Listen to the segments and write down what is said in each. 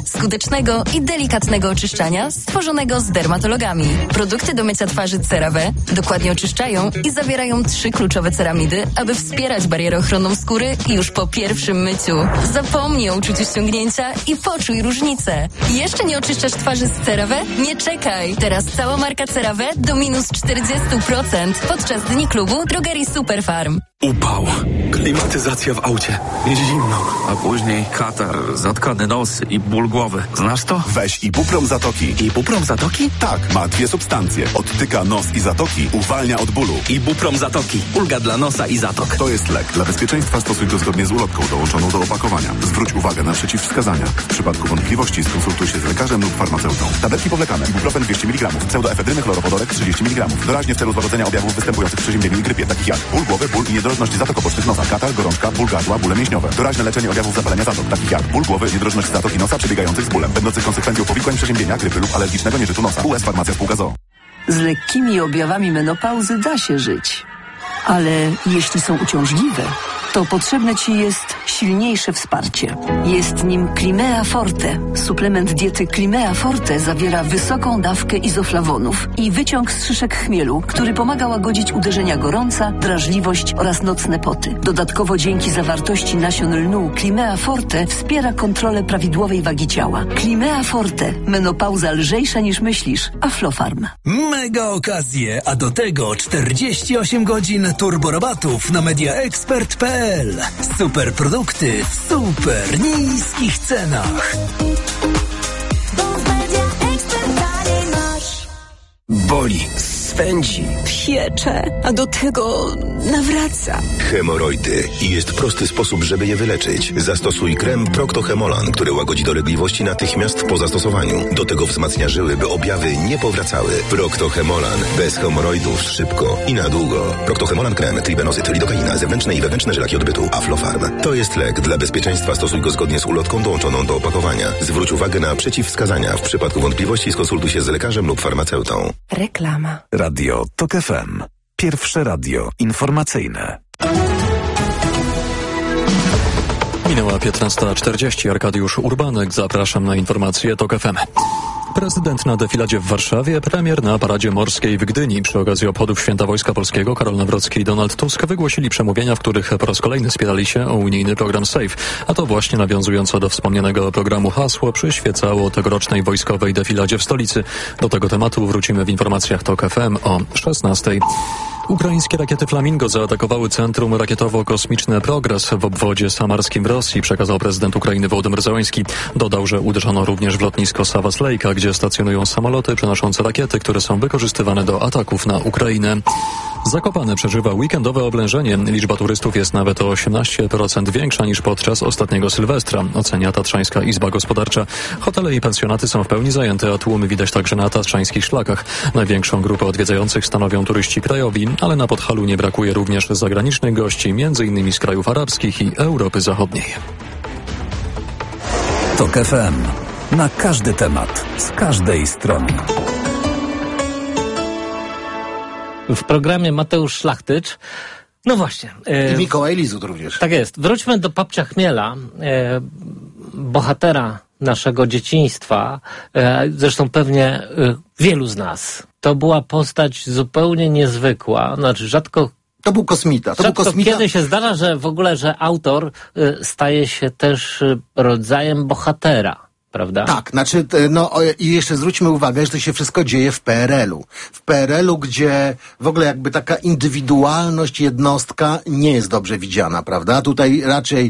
skutecznego i delikatnego oczyszczania stworzonego z dermatologami. Produkty do mycia twarzy CeraVe dokładnie oczyszczają i zawierają 3 kluczowe ceramidy, aby wspierać barierę ochronną skóry już po pierwszym myciu. Zapomnij o uczuciu ściągnięcia i poczuj różnicę. Jeszcze nie oczyszczasz twarzy z CeraVe? Nie czekaj! Teraz cała marka CeraVe do minus 40% podczas Dni Klubu Drogerii Superfarm. Upał, klimatyzacja w aucie, jest zimno, a później katar, zatkany nos i ból głowy. Znasz to? Weź Ibuprom Zatoki. Ibuprom Zatoki? Tak, ma 2 substancje. Odtyka nos i zatoki, uwalnia od bólu. Ibuprom Zatoki. Ulga dla nosa i zatok. To jest lek. Dla bezpieczeństwa stosuj go zgodnie z ulotką dołączoną do opakowania. Zwróć uwagę na przeciwwskazania. W przypadku wątpliwości skonsultuj się z lekarzem lub farmaceutą. Tabletki powlekane. Ibuprofen 200 mg. Pseudoefedryny chlorowodorek 30 mg. Doraźnie w celu złagodzenia objawów występujących w przeziębieniu i grypie, takich jak ból głowy, ból i niedrożność zatok obocznych nosa, katar, gorączka, ból gardła, bóle mięśniowe. Doraźne leczenie objawów zapalenia zatok, takich jak ból głowy, niedrożność zatoki nosa przebiegających z bólem, będących konsekwencją powikłań przeziębienia, grypy lub alergicznego nieżytu nosa. US Farmacja Spółka ZOO. Z lekkimi objawami menopauzy da się żyć. Ale jeśli są uciążliwe, to potrzebne Ci jest silniejsze wsparcie. Jest nim Climea Forte. Suplement diety Climea Forte zawiera wysoką dawkę izoflawonów i wyciąg z szyszek chmielu, który pomaga łagodzić uderzenia gorąca, drażliwość oraz nocne poty. Dodatkowo dzięki zawartości nasion lnu Climea Forte wspiera kontrolę prawidłowej wagi ciała. Climea Forte. Menopauza lżejsza niż myślisz. Aflofarm. Mega okazje, a do tego 48 godzin turborabatów na mediaexpert.pl. Super produkty w super niskich cenach. Boli, swędzi, piecze, a do tego nawraca. Hemoroidy. I jest prosty sposób, żeby je wyleczyć. Zastosuj krem Procto-Hemolan, który łagodzi dolegliwości natychmiast po zastosowaniu. Do tego wzmacnia żyły, by objawy nie powracały. Procto-Hemolan. Bez hemoroidów szybko i na długo. Procto-Hemolan krem, tribenozyt, lidokaina, zewnętrzne i wewnętrzne żelaki odbytu. Aflofarm. To jest lek. Dla bezpieczeństwa stosuj go zgodnie z ulotką dołączoną do opakowania. Zwróć uwagę na przeciwwskazania. W przypadku wątpliwości skonsultuj się z lekarzem lub farmaceutą. Reklama. Radio TOK FM. Pierwsze radio informacyjne. Minęła 15:40. Arkadiusz Urbanek. Zapraszam na informacje TOK FM. Prezydent na defiladzie w Warszawie, premier na paradzie morskiej w Gdyni. Przy okazji obchodów Święta Wojska Polskiego Karol Nawrocki i Donald Tusk wygłosili przemówienia, w których po raz kolejny spierali się o unijny program SAFE. A to właśnie nawiązująco do wspomnianego programu hasło przyświecało tegorocznej wojskowej defiladzie w stolicy. Do tego tematu wrócimy w informacjach TOK FM o 16:00. Ukraińskie rakiety Flamingo zaatakowały centrum rakietowo-kosmiczne Progres w obwodzie samarskim w Rosji, przekazał prezydent Ukrainy Wołodymyr Zełenski. Dodał, że uderzono również w lotnisko Savas-Lejka, gdzie stacjonują samoloty przenoszące rakiety, które są wykorzystywane do ataków na Ukrainę. Zakopane przeżywa weekendowe oblężenie. Liczba turystów jest nawet o 18% większa niż podczas ostatniego Sylwestra, ocenia Tatrzańska Izba Gospodarcza. Hotele i pensjonaty są w pełni zajęte, a tłumy widać także na tatrzańskich szlakach. Największą grupę odwiedzających stanowią turyści krajowi, ale na Podhalu nie brakuje również zagranicznych gości, m.in. z krajów arabskich i Europy Zachodniej. TOK FM. Na każdy temat, z każdej strony. W programie Mateusz Szlachtycz. No właśnie. I Mikołaj Lizut również. Tak jest. Wróćmy do Papcia Chmiela, bohatera naszego dzieciństwa, zresztą pewnie wielu z nas. To była postać zupełnie niezwykła, znaczy rzadko... To był kosmita. Kiedy się zdarza, że w ogóle, że autor staje się też rodzajem bohatera. Prawda? Tak, znaczy, i jeszcze zwróćmy uwagę, że to się wszystko dzieje w PRL-u. W PRL-u, gdzie w ogóle jakby taka indywidualność, jednostka nie jest dobrze widziana, prawda? Tutaj raczej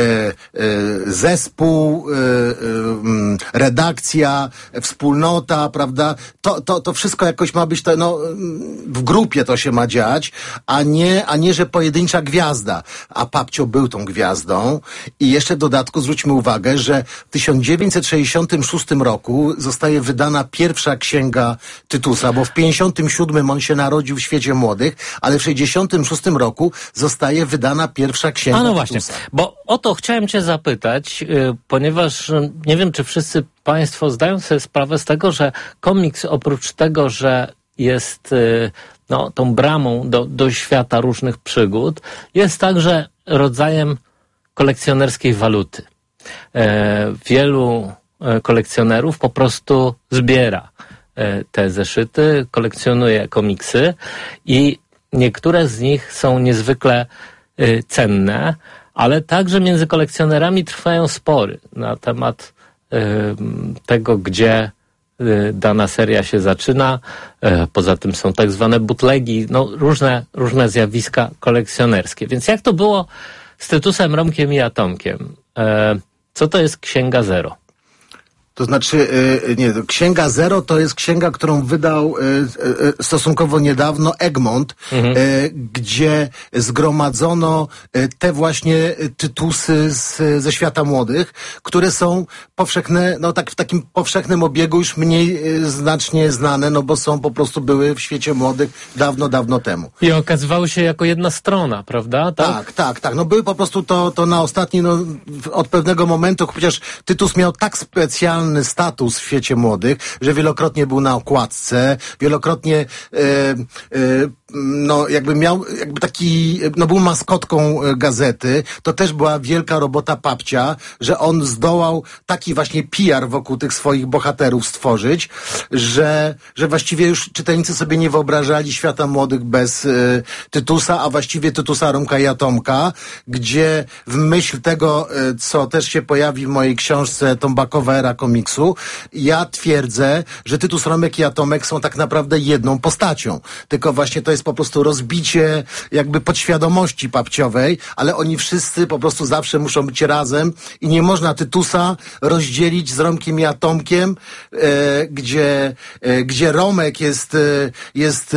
zespół, redakcja, wspólnota, prawda? To wszystko jakoś ma być, w grupie to się ma dziać, a nie, że pojedyncza gwiazda. A Papcio był tą gwiazdą i jeszcze w dodatku zwróćmy uwagę, że w 1966 roku zostaje wydana pierwsza księga Tytusa, bo w 57 on się narodził w świecie młodych, ale w 66 roku zostaje wydana pierwsza księga Tytusa. Właśnie, bo o to chciałem cię zapytać, ponieważ nie wiem, czy wszyscy państwo zdają sobie sprawę z tego, że komiks oprócz tego, że jest tą bramą do świata różnych przygód, jest także rodzajem kolekcjonerskiej waluty. Wielu kolekcjonerów po prostu zbiera te zeszyty, kolekcjonuje komiksy i niektóre z nich są niezwykle cenne, ale także między kolekcjonerami trwają spory na temat tego, gdzie dana seria się zaczyna. Poza tym są tak zwane bootlegi, no różne zjawiska kolekcjonerskie. Więc jak to było z Tytusem, Romkiem i Atomkiem? Co to jest Księga Zero? To znaczy, Księga Zero to jest księga, którą wydał stosunkowo niedawno Egmont, gdzie zgromadzono te właśnie tytusy ze świata młodych, które są powszechne, no tak w takim powszechnym obiegu już mniej znacznie znane, no bo były w świecie młodych dawno temu. I okazywały się jako jedna strona, prawda? Tak. No były po prostu to na ostatni, od pewnego momentu, chociaż Tytus miał tak specjalny status w świecie młodych, że wielokrotnie był na okładce, wielokrotnie był maskotką gazety. To też była wielka robota Papcia, że on zdołał taki właśnie PR wokół tych swoich bohaterów stworzyć, że właściwie już czytelnicy sobie nie wyobrażali świata młodych bez Tytusa, a właściwie Tytusa, Romka i Atomka, gdzie w myśl tego, co też się pojawi w mojej książce Tombakowa era komiksu, ja twierdzę, że Tytus, Romek i Atomek są tak naprawdę jedną postacią. Tylko właśnie to jest po prostu rozbicie jakby podświadomości papciowej, ale oni wszyscy po prostu zawsze muszą być razem i nie można Tytusa rozdzielić z Romkiem i Atomkiem, gdzie Romek jest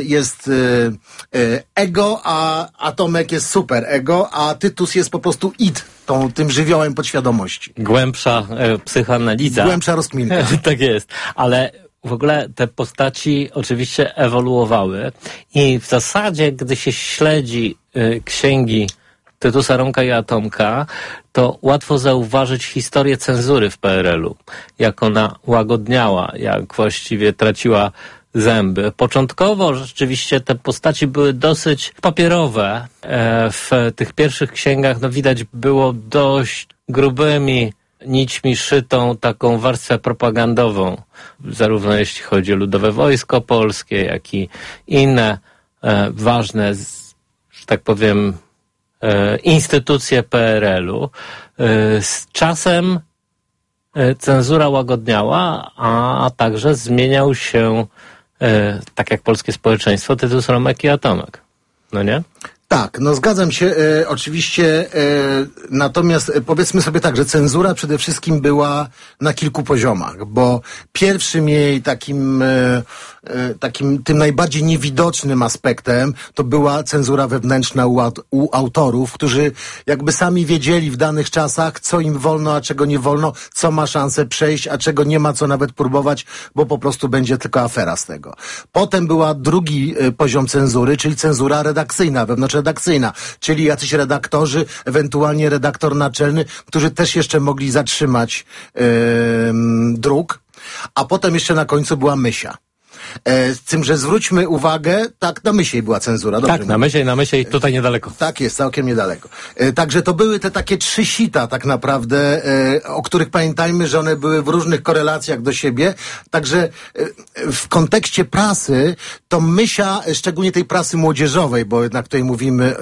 ego, a Atomek jest super ego, a Tytus jest po prostu tym żywiołem podświadomości. Głębsza psychoanaliza. Głębsza rozkminka. Tak jest, ale w ogóle te postaci oczywiście ewoluowały i w zasadzie, gdy się śledzi księgi Tytusa, Romka i Atomka, to łatwo zauważyć historię cenzury w PRL-u. Jak ona łagodniała, jak właściwie traciła zęby. Początkowo rzeczywiście te postaci były dosyć papierowe. W tych pierwszych księgach widać było dość grubymi nićmi szytą taką warstwę propagandową, zarówno jeśli chodzi o Ludowe Wojsko Polskie, jak i inne ważne, że tak powiem, instytucje PRL-u. Z czasem cenzura łagodniała, a także zmieniał się, tak jak polskie społeczeństwo, Tytus, Romek i Atomek. No nie? Tak, zgadzam się, oczywiście, natomiast powiedzmy sobie tak, że cenzura przede wszystkim była na kilku poziomach, bo pierwszym jej takim tym najbardziej niewidocznym aspektem to była cenzura wewnętrzna u autorów, którzy jakby sami wiedzieli w danych czasach, co im wolno, a czego nie wolno, co ma szansę przejść, a czego nie ma co nawet próbować, bo po prostu będzie tylko afera z tego. Potem była drugi poziom cenzury, czyli cenzura redakcyjna, wewnątrzredakcyjna, czyli jacyś redaktorzy, ewentualnie redaktor naczelny, którzy też jeszcze mogli zatrzymać druk, a potem jeszcze na końcu była Mysia. Z tym, że zwróćmy uwagę, tak, na Mysiej była cenzura. Dobrze, tak, na Mysiej, tutaj niedaleko. Tak jest, całkiem niedaleko. Także to były te takie trzy sita tak naprawdę, o których pamiętajmy, że one były w różnych korelacjach do siebie. Także w kontekście prasy, to Mysia, szczególnie tej prasy młodzieżowej, bo jednak tutaj mówimy,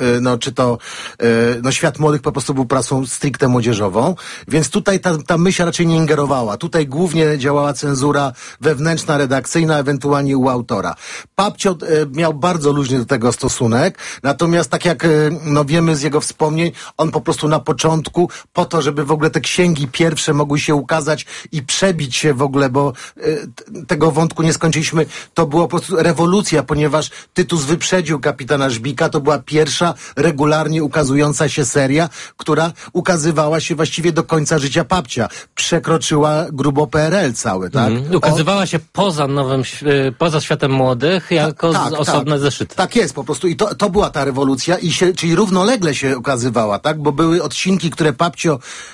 Świat Młodych po prostu był prasą stricte młodzieżową, więc tutaj ta Mysia raczej nie ingerowała. Tutaj głównie działała cenzura wewnętrzna, redakcyjna, ewentualnie u autora. Papcio miał bardzo luźny do tego stosunek, natomiast tak jak wiemy z jego wspomnień, on po prostu na początku, po to, żeby w ogóle te księgi pierwsze mogły się ukazać i przebić się w ogóle, bo tego wątku nie skończyliśmy, to była po prostu rewolucja, ponieważ Tytus wyprzedził Kapitana Żbika, to była pierwsza regularnie ukazująca się seria, która ukazywała się właściwie do końca życia Papcia. Przekroczyła grubo PRL cały, tak? Ukazywała się poza światem młodych jako osobne zeszyty. Tak jest po prostu i to była ta rewolucja czyli równolegle się ukazywała, tak? Bo były odcinki, które Papcio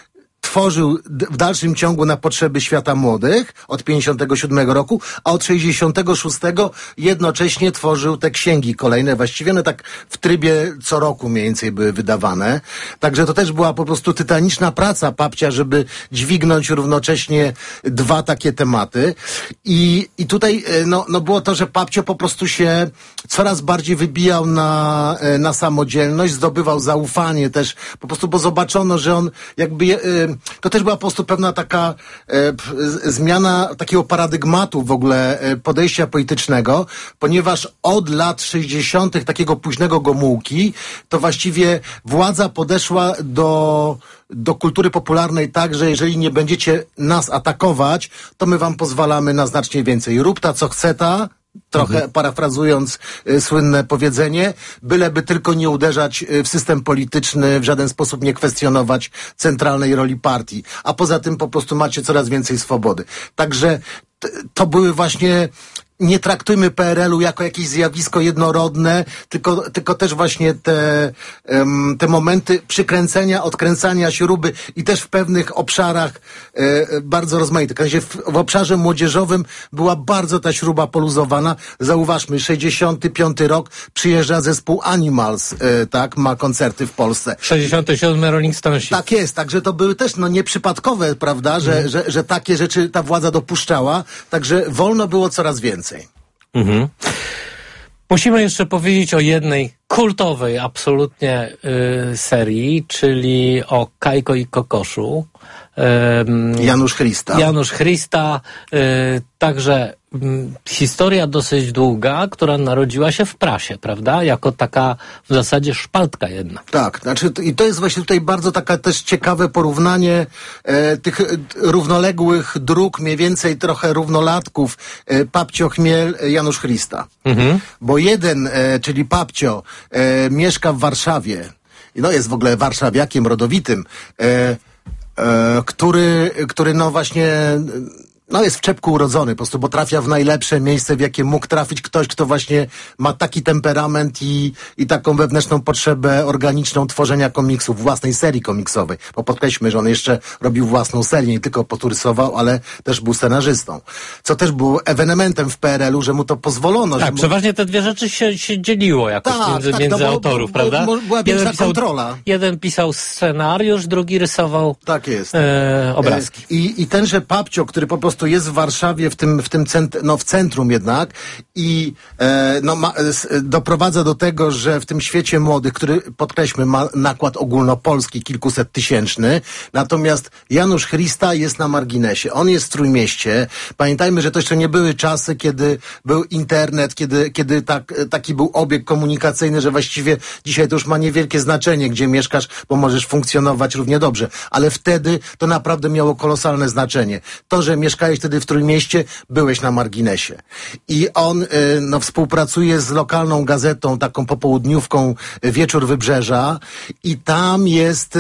tworzył w dalszym ciągu na potrzeby świata młodych od 57 roku, a od 66 jednocześnie tworzył te księgi kolejne, właściwie one tak w trybie co roku mniej więcej były wydawane. Także to też była po prostu tytaniczna praca Papcia, żeby dźwignąć równocześnie dwa takie tematy. I tutaj no było to, że Papcio po prostu się coraz bardziej wybijał na samodzielność, zdobywał zaufanie też, po prostu, bo zobaczono, że on jakby, to też była po prostu pewna taka zmiana takiego paradygmatu w ogóle podejścia politycznego, ponieważ od lat 60. takiego późnego Gomułki, to właściwie władza podeszła do kultury popularnej tak, że jeżeli nie będziecie nas atakować, to my wam pozwalamy na znacznie więcej. Rób ta, co chce ta, trochę parafrazując słynne powiedzenie, byleby tylko nie uderzać w system polityczny, w żaden sposób nie kwestionować centralnej roli partii. A poza tym po prostu macie coraz więcej swobody. Także to były właśnie... Nie traktujmy PRL-u jako jakieś zjawisko jednorodne, tylko też właśnie te momenty przykręcenia, odkręcania śruby i też w pewnych obszarach bardzo rozmaite. W obszarze młodzieżowym była bardzo ta śruba poluzowana. Zauważmy, 65 rok przyjeżdża zespół Animals, tak, ma koncerty w Polsce. 67 Rolling Stonesi. Tak jest, także to były też nieprzypadkowe, prawda, że takie rzeczy ta władza dopuszczała, także wolno było coraz więcej. Mhm. Musimy jeszcze powiedzieć o jednej kultowej absolutnie serii, czyli o Kajko i Kokoszu. Janusz Chrysta. Także historia dosyć długa, która narodziła się w prasie, prawda? Jako taka w zasadzie szpaltka jedna. Tak, znaczy i to jest właśnie tutaj bardzo taka też ciekawe porównanie tych równoległych dróg, mniej więcej trochę równolatków Papcio Chmiel, Janusz Chrysta. Mhm. Bo jeden, czyli Papcio, mieszka w Warszawie, no jest w ogóle warszawiakiem rodowitym, który no właśnie jest w czepku urodzony, po prostu, bo trafia w najlepsze miejsce, w jakie mógł trafić ktoś, kto właśnie ma taki temperament i taką wewnętrzną potrzebę organiczną tworzenia komiksów, własnej serii komiksowej. Bo podkreślmy, że on jeszcze robił własną serię, nie tylko poturysował, ale też był scenarzystą. Co też było ewenementem w PRL-u, że mu to pozwolono. Tak, przeważnie te dwie rzeczy się dzieliło jakoś między autorów, prawda? Była większa kontrola. Jeden pisał scenariusz, drugi rysował obrazki. I tenże Papcio, który po prostu jest w Warszawie, w centrum jednak i doprowadza do tego, że w tym świecie młodych, który, podkreślmy, ma nakład ogólnopolski, kilkusettysięczny, natomiast Janusz Chrysta jest na marginesie. On jest w Trójmieście. Pamiętajmy, że to jeszcze nie były czasy, kiedy był internet, kiedy taki był obieg komunikacyjny, że właściwie dzisiaj to już ma niewielkie znaczenie, gdzie mieszkasz, bo możesz funkcjonować równie dobrze. Ale wtedy to naprawdę miało kolosalne znaczenie. To, że mieszkałeś wtedy w Trójmieście, byłeś na marginesie. I on współpracuje z lokalną gazetą, taką popołudniówką Wieczór Wybrzeża i tam jest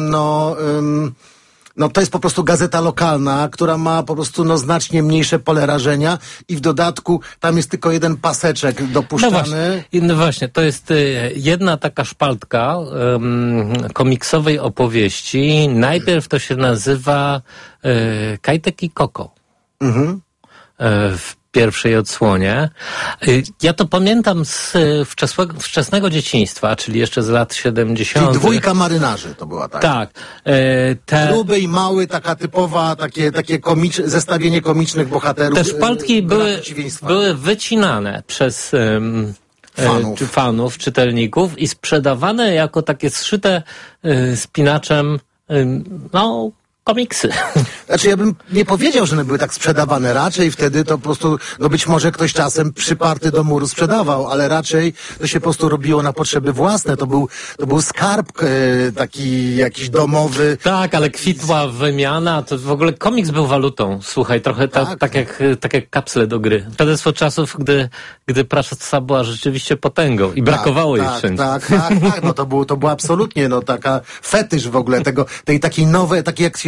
to jest po prostu gazeta lokalna, która ma po prostu znacznie mniejsze pole rażenia i w dodatku tam jest tylko jeden paseczek dopuszczany. No właśnie, to jest jedna taka szpaltka komiksowej opowieści. Najpierw to się nazywa Kajtek i Koko. Mhm. W pierwszej odsłonie. Ja to pamiętam z wczesnego dzieciństwa, czyli jeszcze z lat 70. Czyli Dwójka marynarzy to była taka. Tak. Gruby i mały, taka typowa, takie zestawienie komicznych bohaterów. Te szpaltki były wycinane przez fanów, czytelników i sprzedawane jako takie zszyte spinaczem, komiksy. Znaczy ja bym nie powiedział, że one były tak sprzedawane. Raczej wtedy to po prostu, być może ktoś czasem przyparty do muru sprzedawał, ale raczej to się po prostu robiło na potrzeby własne. To był skarb taki jakiś domowy. Tak, ale kwitła wymiana, to w ogóle komiks był walutą. Słuchaj, trochę tak jak kapsle do gry. Świadectwo czasów, gdy prasa była rzeczywiście potęgą i brakowało jej wszędzie. Tak. No to było absolutnie taka fetysz w ogóle tej takiej nowej, takiej jak się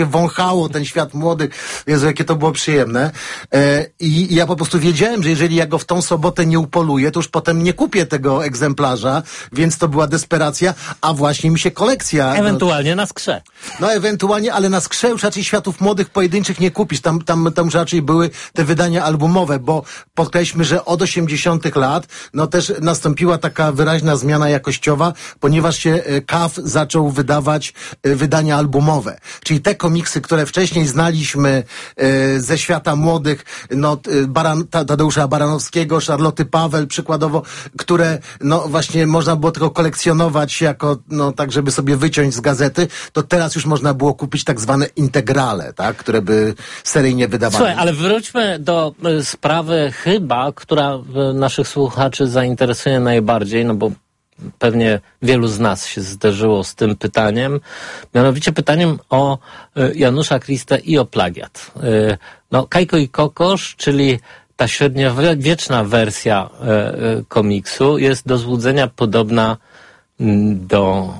się wąchało ten świat młody. Jezu, jakie to było przyjemne. I ja po prostu wiedziałem, że jeżeli ja go w tą sobotę nie upoluję, to już potem nie kupię tego egzemplarza, więc to była desperacja, a właśnie mi się kolekcja... Ewentualnie na skrze. No ewentualnie, ale na skrze już raczej światów młodych pojedynczych nie kupisz. Tam już raczej były te wydania albumowe, bo podkreślmy, że od 80 lat no też nastąpiła taka wyraźna zmiana jakościowa, ponieważ się KAF zaczął wydawać wydania albumowe. Czyli te komiksy, które wcześniej znaliśmy ze świata młodych, no Tadeusza Baranowskiego, Charloty Pawel przykładowo, które no właśnie można było tylko kolekcjonować jako, no tak, żeby sobie wyciąć z gazety, to teraz już można było kupić tak zwane integrale, tak, które by seryjnie wydawane. Słuchaj, ale wróćmy do sprawy chyba, która naszych słuchaczy zainteresuje najbardziej, no bo pewnie wielu z nas się zderzyło z tym pytaniem, mianowicie pytaniem o Janusza Christę i o plagiat. No, Kajko i Kokosz, czyli ta średniowieczna wersja komiksu jest do złudzenia podobna do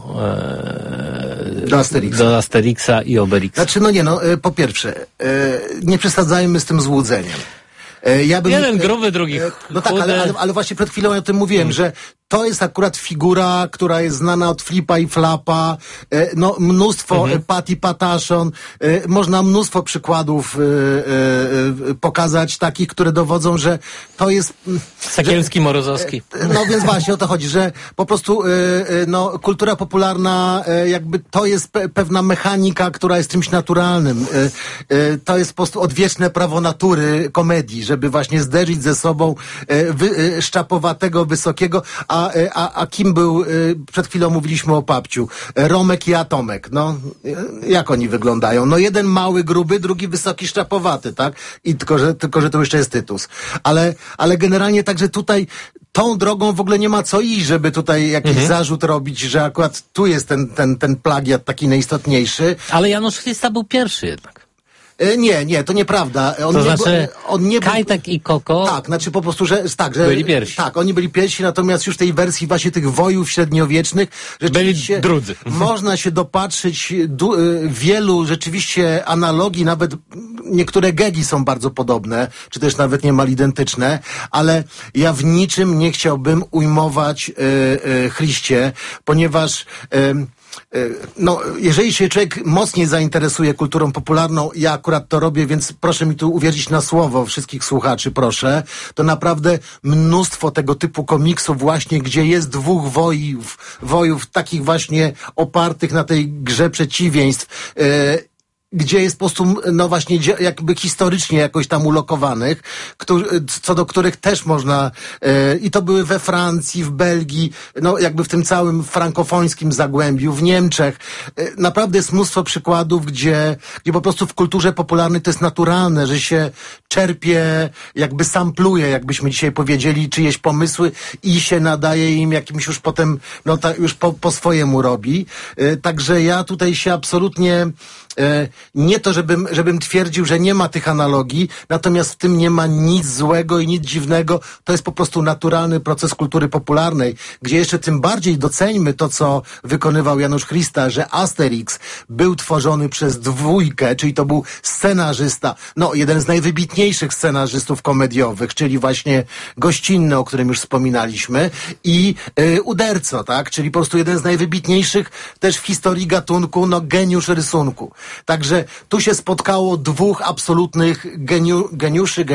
Asterixa i Obelixa. Znaczy, po pierwsze, nie przesadzajmy z tym złudzeniem. Jeden gruby, drugi no tak, ale właśnie przed chwilą o tym mówiłem, że to jest akurat figura, która jest znana od Flipa i Flapa, no mnóstwo, Patty Pataszon, można mnóstwo przykładów pokazać takich, które dowodzą, że to jest... Sekielski, Morozowski. No więc właśnie o to chodzi, że po prostu no, kultura popularna jakby to jest pewna mechanika, która jest czymś naturalnym. To jest po prostu odwieczne prawo natury komedii, żeby właśnie zderzyć ze sobą szczapowatego, wysokiego, a kim był, przed chwilą mówiliśmy o Papciu, Romek i Atomek, no, jak oni wyglądają? No jeden mały, gruby, drugi wysoki, szczapowaty, tak? I tylko, że to jeszcze jest Tytus. Ale generalnie także tutaj tą drogą w ogóle nie ma co iść, żeby tutaj jakiś zarzut robić, że akurat tu jest ten plagiat taki najistotniejszy. Ale Janusz Christa był pierwszy jednak. Nie, to nieprawda. On nie Kajtek i Koko. Tak, znaczy po prostu, że byli pierwsi. Tak, oni byli pierwsi, natomiast już w tej wersji właśnie tych wojów średniowiecznych rzeczywiście byli drudzy. Można się dopatrzyć wielu rzeczywiście analogii, nawet niektóre gegi są bardzo podobne, czy też nawet niemal identyczne, ale ja w niczym nie chciałbym ujmować Chriscie, ponieważ no, jeżeli się człowiek mocniej zainteresuje kulturą popularną, ja akurat to robię, więc proszę mi tu uwierzyć na słowo wszystkich słuchaczy, proszę, to naprawdę mnóstwo tego typu komiksów właśnie, gdzie jest dwóch wojów takich właśnie opartych na tej grze przeciwieństw, gdzie jest po prostu, no właśnie, jakby historycznie jakoś tam ulokowanych, co do których też można, i to były we Francji, w Belgii, no jakby w tym całym frankofońskim zagłębiu, w Niemczech. Naprawdę jest mnóstwo przykładów, gdzie po prostu w kulturze popularnej to jest naturalne, że się czerpie, jakby sampluje, jakbyśmy dzisiaj powiedzieli, czyjeś pomysły i się nadaje im jakimś już potem, no już po swojemu robi. Także ja tutaj się absolutnie nie to, żebym twierdził, że nie ma tych analogii, natomiast w tym nie ma nic złego i nic dziwnego. To jest po prostu naturalny proces kultury popularnej, gdzie jeszcze tym bardziej doceńmy to, co wykonywał Janusz Christa, że Asterix był tworzony przez dwójkę, czyli to był scenarzysta, no jeden z najwybitniejszych scenarzystów komediowych, czyli właśnie Gościnny, o którym już wspominaliśmy, i Uderzo, tak, czyli po prostu jeden z najwybitniejszych też w historii gatunku, no geniusz rysunku. Także tu się spotkało dwóch absolutnych geniuszy.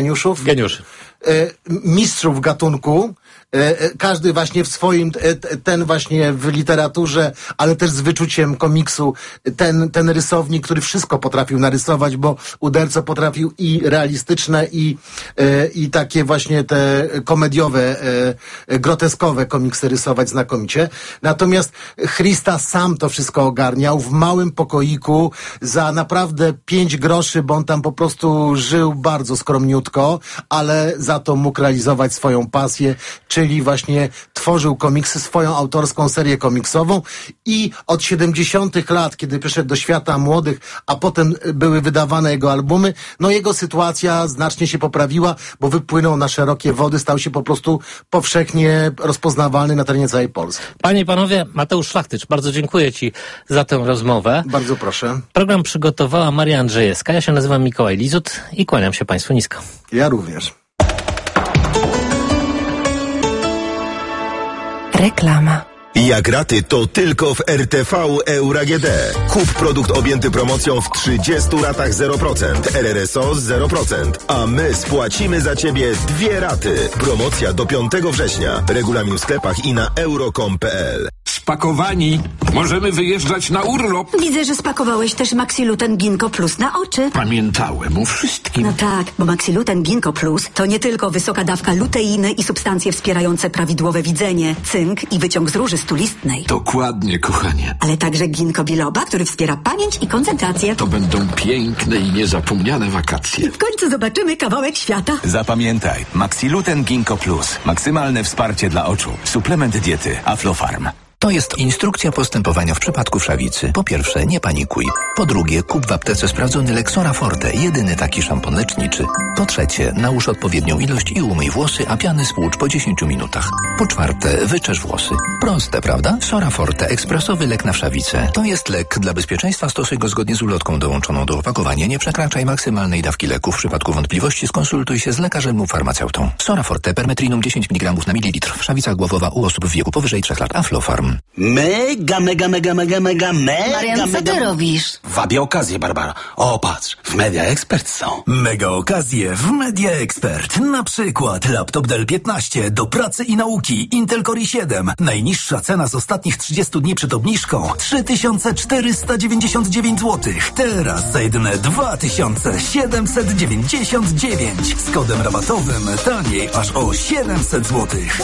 Mistrzów gatunku. Każdy właśnie w swoim, ten właśnie w literaturze, ale też z wyczuciem komiksu, ten rysownik, który wszystko potrafił narysować, bo Uderzo potrafił i realistyczne, i takie właśnie te komediowe, groteskowe komiksy rysować znakomicie. Natomiast Christa sam to wszystko ogarniał w małym pokoiku za naprawdę 5 groszy, bo on tam po prostu żył bardzo skromniutko, ale za to mógł realizować swoją pasję, czyli właśnie tworzył komiksy, swoją autorską serię komiksową i od 70 lat, kiedy przyszedł do świata młodych, a potem były wydawane jego albumy, no jego sytuacja znacznie się poprawiła, bo wypłynął na szerokie wody, stał się po prostu powszechnie rozpoznawalny na terenie całej Polski. Panie i panowie, Mateusz Szlachtycz, bardzo dziękuję Ci za tę rozmowę. Bardzo proszę. Program przygotowała Maria Andrzejewska. Ja się nazywam Mikołaj Lizut i kłaniam się Państwu nisko. Ja również. Reklama. Jak raty, to tylko w RTV Euro AGD. Kup produkt objęty promocją w 30 ratach 0%, RRSO 0%, a my spłacimy za Ciebie 2 raty. Promocja do 5 września. Regulamin w sklepach i na euro.com.pl. Spakowani. Możemy wyjeżdżać na urlop. Widzę, że spakowałeś też Maxiluten Ginkgo Plus na oczy. Pamiętałem o wszystkim. No tak, bo Maxiluten Ginkgo Plus to nie tylko wysoka dawka luteiny i substancje wspierające prawidłowe widzenie, cynk i wyciąg z róży stulistnej. Dokładnie, kochanie. Ale także ginkgo biloba, który wspiera pamięć i koncentrację. To będą piękne i niezapomniane wakacje. W końcu zobaczymy kawałek świata. Zapamiętaj, Maxiluten Ginkgo Plus. Maksymalne wsparcie dla oczu. Suplement diety Aflofarm. To jest instrukcja postępowania w przypadku wszawicy. Po pierwsze, nie panikuj. Po drugie, kup w aptece sprawdzony Lexora Forte, jedyny taki szampon leczniczy. Po trzecie, nałóż odpowiednią ilość i umyj włosy, a piany spłucz po 10 minutach. Po czwarte, wyczesz włosy. Proste, prawda? Sora Forte, ekspresowy lek na wszawicę. To jest lek. Dla bezpieczeństwa stosuj go zgodnie z ulotką dołączoną do opakowania. Nie przekraczaj maksymalnej dawki leku. W przypadku wątpliwości skonsultuj się z lekarzem lub farmaceutą. Sora Forte, permetrinum 10 mg na mililitr. Wszawica głowowa u osób w wieku powyżej 3 lat. Aflofarm. Mega. Marian, co ty robisz? Wabię okazję, Barbara. O, patrz, w Media Expert są. Mega okazje w Media Expert. Na przykład laptop Dell 15 do pracy i nauki Intel Core i7. Najniższa cena z ostatnich 30 dni przed obniżką 3499 zł. Teraz za jedyne 2799. Z kodem rabatowym taniej aż o 700 zł.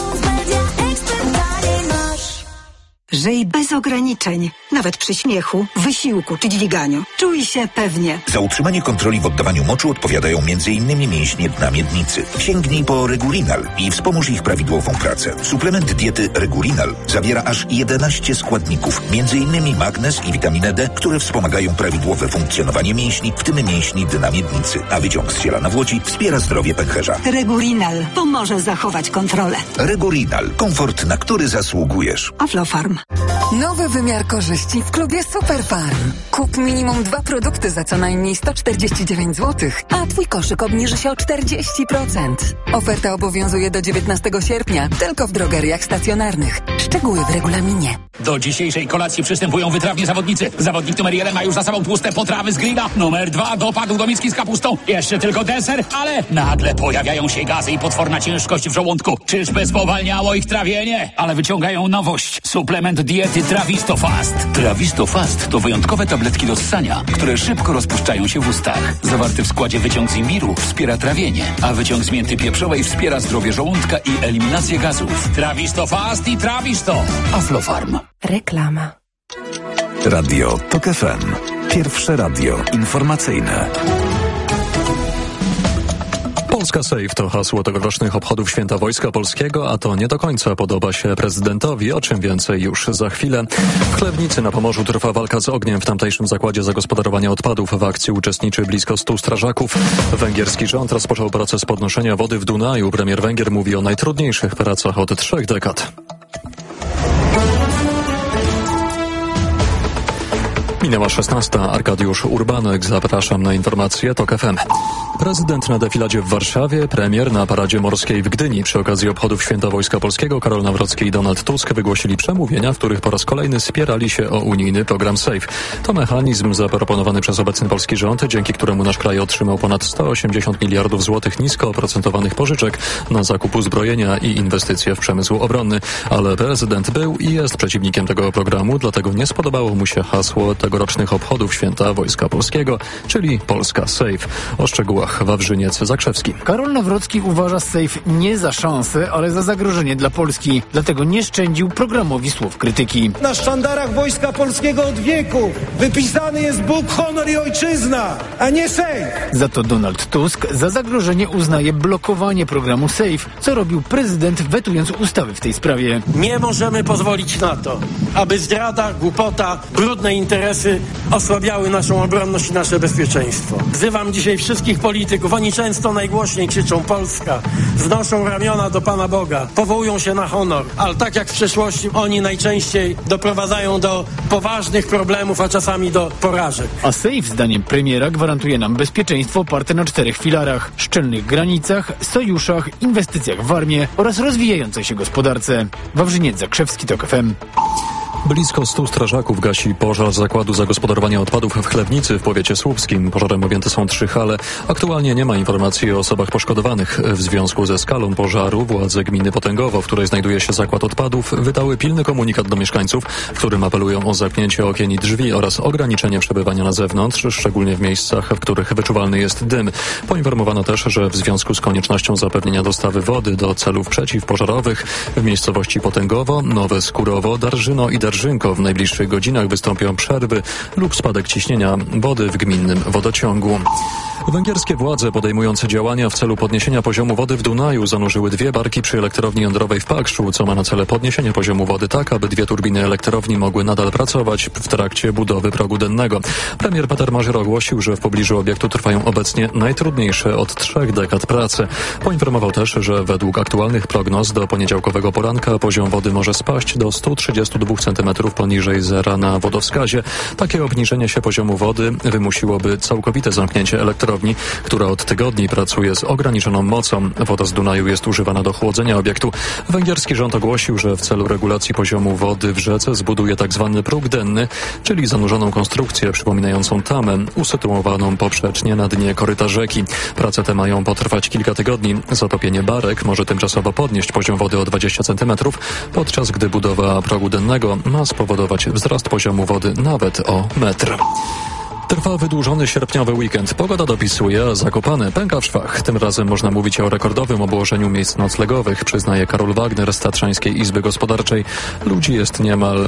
Żyj bez ograniczeń, nawet przy śmiechu, wysiłku czy dźwiganiu. Czuj się pewnie. Za utrzymanie kontroli w oddawaniu moczu odpowiadają m.in. mięśnie dna miednicy. Sięgnij po Regulinal i wspomóż ich prawidłową pracę. Suplement diety Regulinal zawiera aż 11 składników, m.in. magnez i witaminę D, które wspomagają prawidłowe funkcjonowanie mięśni, w tym mięśni dna miednicy. A wyciąg z ciela nawłoci wspiera zdrowie pęcherza. Regulinal pomoże zachować kontrolę. Regulinal. Komfort, na który zasługujesz. Aflofarm. Nowy wymiar korzyści w klubie Superfarm. Kup minimum 2 produkty za co najmniej 149 zł, a twój koszyk obniży się o 40%. Oferta obowiązuje do 19 sierpnia, tylko w drogeriach stacjonarnych. Szczegóły w regulaminie. Do dzisiejszej kolacji przystępują wytrawni zawodnicy. Zawodnik numer 1 ma już za sobą tłuste potrawy z grilla. Numer 2 dopadł do miski z kapustą. Jeszcze tylko deser, ale nagle pojawiają się gazy i potworna ciężkość w żołądku. Czyżby spowalniało ich trawienie? Ale wyciągają nowość. Suplement diety Trawisto Fast. Trawisto Fast to wyjątkowe tabletki do ssania, które szybko rozpuszczają się w ustach. Zawarty w składzie wyciąg z imbiru wspiera trawienie, a wyciąg z mięty pieprzowej wspiera zdrowie żołądka i eliminację gazów. Trawisto Fast i Trawisto. Aflofarm. Reklama. Radio TOK FM. Pierwsze radio informacyjne. Polska Safe to hasło tegorocznych obchodów Święta Wojska Polskiego, a to nie do końca podoba się prezydentowi, o czym więcej już za chwilę. W Chlewnicy na Pomorzu trwa walka z ogniem. W tamtejszym zakładzie zagospodarowania odpadów w akcji uczestniczy blisko 100 strażaków. Węgierski rząd rozpoczął proces podnoszenia wody w Dunaju. Premier Węgier mówi o najtrudniejszych pracach od 3 dekad. Minęła 16. Arkadiusz Urbanek. Zapraszam na informacje TOK FM. Prezydent na defiladzie w Warszawie, premier na paradzie morskiej w Gdyni. Przy okazji obchodów Święta Wojska Polskiego Karol Nawrocki i Donald Tusk wygłosili przemówienia, w których po raz kolejny spierali się o unijny program SAFE. To mechanizm zaproponowany przez obecny polski rząd, dzięki któremu nasz kraj otrzymał ponad 180 miliardów złotych nisko oprocentowanych pożyczek na zakup uzbrojenia i inwestycje w przemysł obronny. Ale prezydent był i jest przeciwnikiem tego programu, dlatego nie spodobało mu się hasło tegorocznych obchodów Święta Wojska Polskiego, czyli Polska Safe. O szczegółach Szczegółach Wawrzyniec Zakrzewski. Karol Nawrocki uważa Sejf nie za szansę, ale za zagrożenie dla Polski. Dlatego nie szczędził programowi słów krytyki. Na sztandarach Wojska Polskiego od wieków wypisany jest Bóg, honor i ojczyzna, a nie Sejf. Za to Donald Tusk za zagrożenie uznaje blokowanie programu Sejf, co robił prezydent, wetując ustawy w tej sprawie. Nie możemy pozwolić na to, aby zdrada, głupota, brudne interesy osłabiały naszą obronność i nasze bezpieczeństwo. Wzywam dzisiaj wszystkich polityków. Oni często najgłośniej krzyczą Polska, wznoszą ramiona do Pana Boga, powołują się na honor, ale tak jak w przeszłości oni najczęściej doprowadzają do poważnych problemów, a czasami do porażek. A Sejf, zdaniem premiera, gwarantuje nam bezpieczeństwo oparte na 4 filarach: szczelnych granicach, sojuszach, inwestycjach w armię oraz rozwijającej się gospodarce. Wawrzyniec Zakrzewski, TOK FM. Blisko 100 strażaków gasi pożar zakładu zagospodarowania odpadów w Chlewnicy w powiecie słupskim. Pożarem objęte są 3 hale. Aktualnie nie ma informacji o osobach poszkodowanych. W związku ze skalą pożaru władze gminy Potęgowo, w której znajduje się zakład odpadów, wydały pilny komunikat do mieszkańców, w którym apelują o zamknięcie okien i drzwi oraz ograniczenie przebywania na zewnątrz, szczególnie w miejscach, w których wyczuwalny jest dym. Poinformowano też, że w związku z koniecznością zapewnienia dostawy wody do celów przeciwpożarowych w miejscowości Potęgowo, Nowe Skórowo, Darżyno i Darżynko w najbliższych godzinach wystąpią przerwy lub spadek ciśnienia wody w gminnym wodociągu. Węgierskie władze podejmujące działania w celu podniesienia poziomu wody w Dunaju zanurzyły 2 barki przy elektrowni jądrowej w Pakszu, co ma na celu podniesienie poziomu wody tak, aby 2 turbiny elektrowni mogły nadal pracować w trakcie budowy progu dennego. Premier Peter Mazier ogłosił, że w pobliżu obiektu trwają obecnie najtrudniejsze od 3 dekad prace. Poinformował też, że według aktualnych prognoz do poniedziałkowego poranka poziom wody może spaść do 132 cm poniżej zera na wodowskazie. Takie obniżenie się poziomu wody wymusiłoby całkowite zamknięcie elektrowni, która od tygodni pracuje z ograniczoną mocą. Woda z Dunaju jest używana do chłodzenia obiektu. Węgierski rząd ogłosił, że w celu regulacji poziomu wody w rzece zbuduje tzw. próg denny, czyli zanurzoną konstrukcję przypominającą tamę, usytuowaną poprzecznie na dnie koryta rzeki. Prace te mają potrwać kilka tygodni. Zatopienie barek może tymczasowo podnieść poziom wody o 20 cm, podczas gdy budowa progu dennego ma spowodować wzrost poziomu wody nawet o metr. Trwa wydłużony sierpniowy weekend. Pogoda dopisuje, a Zakopane pęka w szwach. Tym razem można mówić o rekordowym obłożeniu miejsc noclegowych, przyznaje Karol Wagner z Tatrzańskiej Izby Gospodarczej. Ludzi jest niemal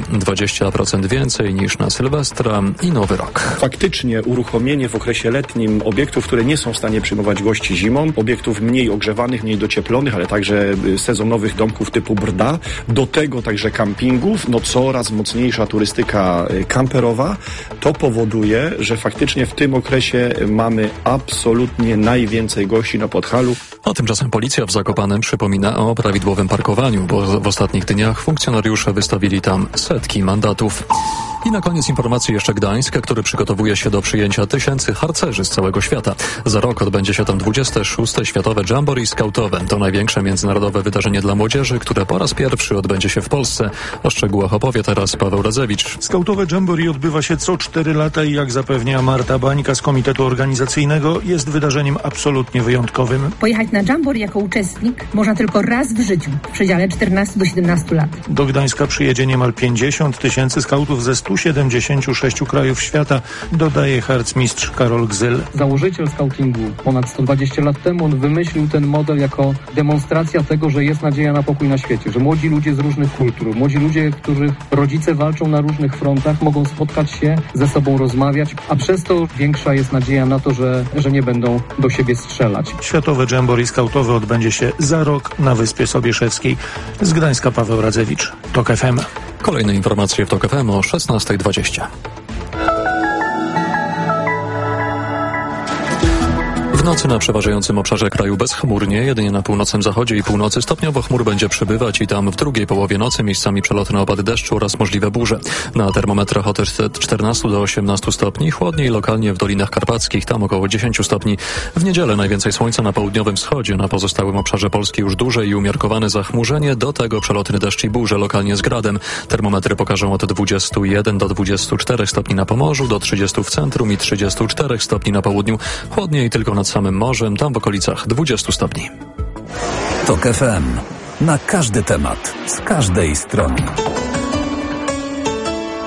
20% więcej niż na Sylwestra i Nowy Rok. Faktycznie uruchomienie w okresie letnim obiektów, które nie są w stanie przyjmować gości zimą, obiektów mniej ogrzewanych, mniej docieplonych, ale także sezonowych domków typu Brda, do tego także kampingów, coraz mocniejsza turystyka kamperowa, to powoduje, że faktycznie w tym okresie mamy absolutnie najwięcej gości na Podhalu. A tymczasem policja w Zakopanem przypomina o prawidłowym parkowaniu, bo w ostatnich dniach funkcjonariusze wystawili tam setki mandatów. I na koniec informacji jeszcze Gdańsk, który przygotowuje się do przyjęcia tysięcy harcerzy z całego świata. Za rok odbędzie się tam 26. Światowe Jamboree Skautowe. To największe międzynarodowe wydarzenie dla młodzieży, które po raz pierwszy odbędzie się w Polsce. O szczegółach opowie teraz Paweł Radzewicz. Skautowe Jamboree odbywa się co 4 lata i jak zapewnia Marta Bańka z Komitetu Organizacyjnego, jest wydarzeniem absolutnie wyjątkowym. Pojechać na Jamboree jako uczestnik można tylko raz w życiu, w przedziale 14 do 17 lat. Do Gdańska przyjedzie niemal 50 000 skautów ze 176 krajów świata, dodaje harcmistrz Karol Gzyl. Założyciel skautingu ponad 120 lat temu on wymyślił ten model jako demonstracja tego, że jest nadzieja na pokój na świecie, że młodzi ludzie z różnych kultur, młodzi ludzie, których rodzice walczą na różnych frontach, mogą spotkać się, ze sobą rozmawiać, a przez to większa jest nadzieja na to, że nie będą do siebie strzelać. Światowe Jamboree skautowe odbędzie się za rok na Wyspie Sobieszewskiej. Z Gdańska Paweł Radzewicz, TOK FM. Kolejne informacje w TOK FM o 16:20. W nocy na przeważającym obszarze kraju bezchmurnie, jedynie na północnym zachodzie i północy stopniowo chmur będzie przybywać i tam w drugiej połowie nocy miejscami przelotne opady deszczu oraz możliwe burze. Na termometrach od 14 do 18 stopni, chłodniej lokalnie w Dolinach Karpackich, tam około 10 stopni. W niedzielę najwięcej słońca na południowym wschodzie, na pozostałym obszarze Polski już duże i umiarkowane zachmurzenie, do tego przelotny deszcz i burze lokalnie z gradem. Termometry pokażą od 21 do 24 stopni na Pomorzu, do 30 w centrum i 34 stopni na południu. Chłodniej tylko nad samym morzem, tam w okolicach 20 stopni. TOK FM. Na każdy temat, z każdej strony.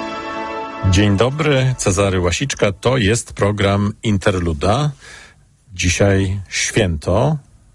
Dzień dobry, Cezary Łasiczka. To jest program Interluda. dzisiaj święto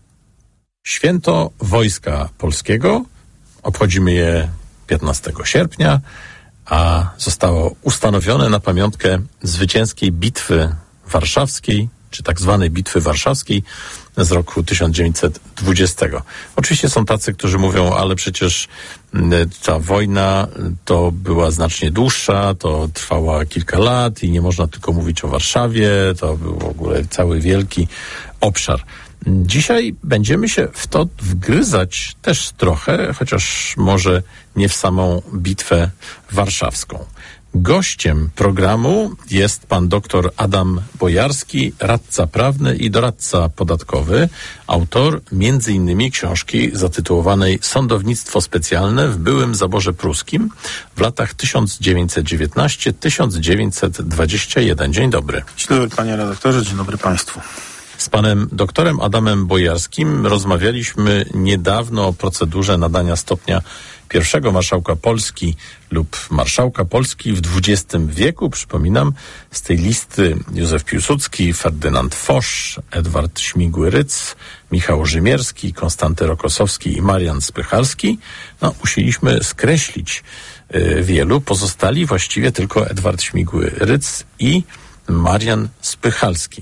Wojska Polskiego. Obchodzimy je 15 sierpnia, a zostało ustanowione na pamiątkę zwycięskiej Bitwy Warszawskiej, czy tak zwanej Bitwy Warszawskiej z roku 1920. Oczywiście są tacy, którzy mówią, ale przecież ta wojna to była znacznie dłuższa, to trwała kilka lat i nie można tylko mówić o Warszawie, to był w ogóle cały wielki obszar. Dzisiaj będziemy się w to wgryzać też trochę, chociaż może nie w samą Bitwę Warszawską. Gościem programu jest pan dr Adam Bojarski, radca prawny i doradca podatkowy, autor m.in. książki zatytułowanej Sądownictwo specjalne w byłym zaborze pruskim w latach 1919-1921. Dzień dobry. Dzień dobry panie redaktorze, dzień dobry państwu. Z panem doktorem Adamem Bojarskim rozmawialiśmy niedawno o procedurze nadania stopnia pierwszego marszałka Polski lub marszałka Polski w XX wieku. Przypominam, z tej listy Józef Piłsudski, Ferdynand Foch, Edward Śmigły-Rydz, Michał Rzymierski, Konstanty Rokosowski i Marian Spychalski. Musieliśmy skreślić wielu. Pozostali właściwie tylko Edward Śmigły-Rydz i Marian Spychalski.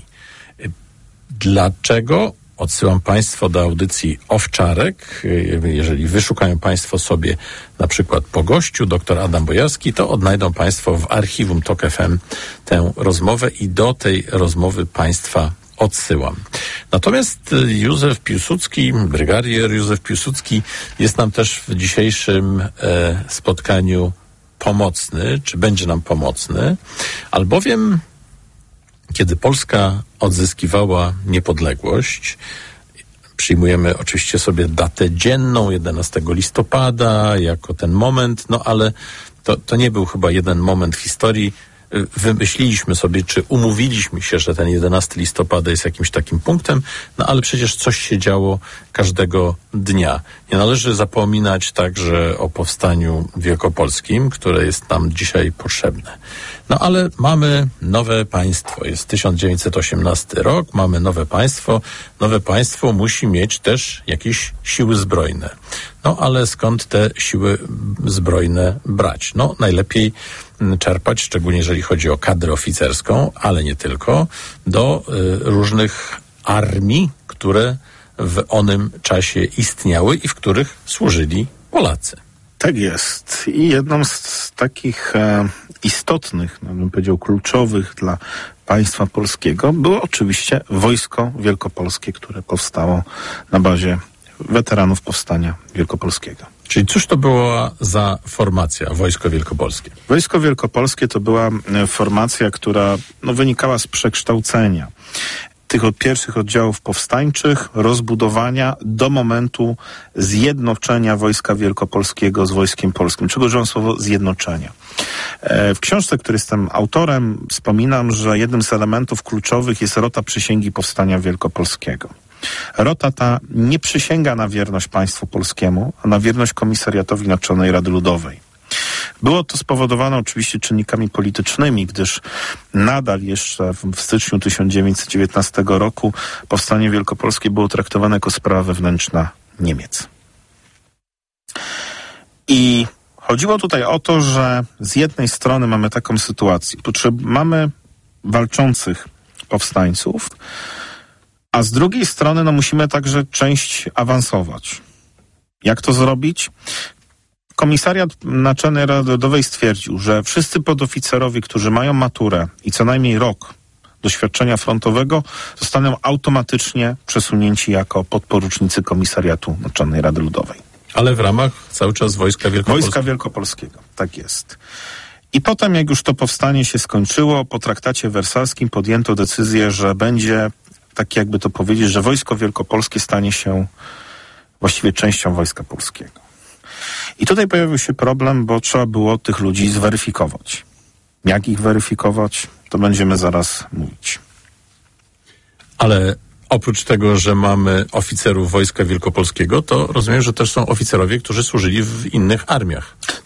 Dlaczego? Odsyłam Państwa do audycji Owczarek. Jeżeli wyszukają Państwo sobie na przykład po gościu dr Adam Bojarski, to odnajdą Państwo w archiwum TOK FM tę rozmowę i do tej rozmowy Państwa odsyłam. Natomiast Józef Piłsudski, brygadier Józef Piłsudski jest nam też w dzisiejszym spotkaniu pomocny, czy będzie nam pomocny, albowiem kiedy Polska odzyskiwała niepodległość, przyjmujemy oczywiście sobie datę dzienną 11 listopada jako ten moment, ale to nie był chyba jeden moment w historii. Wymyśliliśmy sobie, czy umówiliśmy się, że ten 11 listopada jest jakimś takim punktem, ale przecież coś się działo każdego dnia. Nie należy zapominać także o powstaniu wielkopolskim, które jest nam dzisiaj potrzebne. Ale mamy nowe państwo. Jest 1918 rok, mamy nowe państwo. Nowe państwo musi mieć też jakieś siły zbrojne. Ale skąd te siły zbrojne brać? Najlepiej czerpać, szczególnie jeżeli chodzi o kadrę oficerską, ale nie tylko, do różnych armii, które w onym czasie istniały i w których służyli Polacy. Tak jest. I jedną z takich istotnych, bym powiedział kluczowych dla państwa polskiego było oczywiście Wojsko Wielkopolskie, które powstało na bazie weteranów Powstania Wielkopolskiego. Czyli cóż to była za formacja, Wojsko Wielkopolskie? Wojsko Wielkopolskie to była formacja, która wynikała z przekształcenia tych pierwszych oddziałów powstańczych, rozbudowania do momentu zjednoczenia Wojska Wielkopolskiego z Wojskiem Polskim. Czego używam słowo zjednoczenia? W książce, której jestem autorem, wspominam, że jednym z elementów kluczowych jest Rota Przysięgi Powstania Wielkopolskiego. Rota ta nie przysięga na wierność państwu polskiemu, a na wierność Komisariatowi Naczelnej Rady Ludowej. Było to spowodowane oczywiście czynnikami politycznymi, gdyż nadal jeszcze w styczniu 1919 roku powstanie wielkopolskie było traktowane jako sprawa wewnętrzna Niemiec. I chodziło tutaj o to, że z jednej strony mamy taką sytuację, mamy walczących powstańców, a z drugiej strony musimy także część awansować. Jak to zrobić? Komisariat Naczelnej Rady Ludowej stwierdził, że wszyscy podoficerowie, którzy mają maturę i co najmniej rok doświadczenia frontowego, zostaną automatycznie przesunięci jako podporucznicy Komisariatu Naczelnej Rady Ludowej. Ale w ramach cały czas Wojska Wielkopolskiego. Wojska Wielkopolskiego, tak jest. I potem, jak już to powstanie się skończyło, po traktacie wersalskim podjęto decyzję, że będzie, tak jakby to powiedzieć, że Wojsko Wielkopolskie stanie się właściwie częścią Wojska Polskiego. I tutaj pojawił się problem, bo trzeba było tych ludzi zweryfikować. Jak ich weryfikować, to będziemy zaraz mówić. Ale oprócz tego, że mamy oficerów Wojska Wielkopolskiego, to rozumiem, że też są oficerowie, którzy służyli w innych armiach.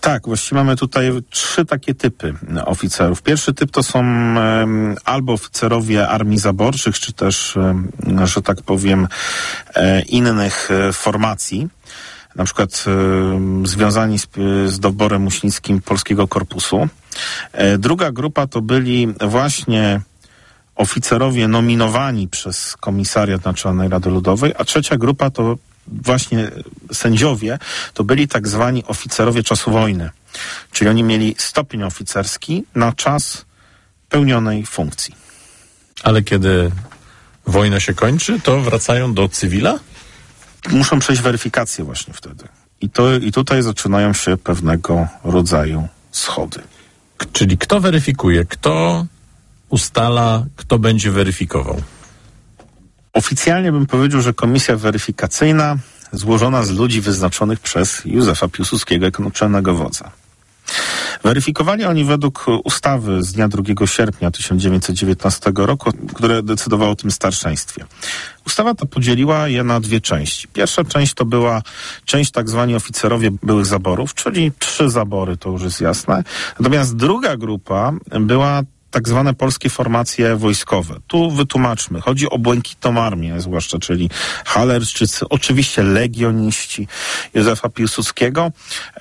Tak, właściwie mamy tutaj 3 takie typy oficerów. Pierwszy typ to są albo oficerowie armii zaborczych, czy też, że tak powiem, innych formacji, na przykład związani z doborem muśnickim Polskiego Korpusu. Druga grupa to byli właśnie oficerowie nominowani przez Komisariat Naczelnej Rady Ludowej, a trzecia grupa to właśnie sędziowie, to byli tak zwani oficerowie czasu wojny. Czyli oni mieli stopień oficerski na czas pełnionej funkcji. Ale kiedy wojna się kończy, to wracają do cywila? Muszą przejść weryfikację właśnie wtedy. I tutaj zaczynają się pewnego rodzaju schody. Czyli kto weryfikuje? Kto ustala, kto będzie weryfikował? Oficjalnie bym powiedział, że komisja weryfikacyjna złożona z ludzi wyznaczonych przez Józefa Piłsudskiego jako naczelnego wodza. Weryfikowali oni według ustawy z dnia 2 sierpnia 1919 roku, które decydowało o tym starszeństwie. Ustawa ta podzieliła je na 2 części. Pierwsza część to była część tak zwani oficerowie byłych zaborów, czyli 3 zabory, to już jest jasne. Natomiast druga grupa była tak zwane polskie formacje wojskowe. Tu wytłumaczmy. Chodzi o błękitną armię zwłaszcza, czyli halerszczycy, oczywiście legioniści Józefa Piłsudskiego,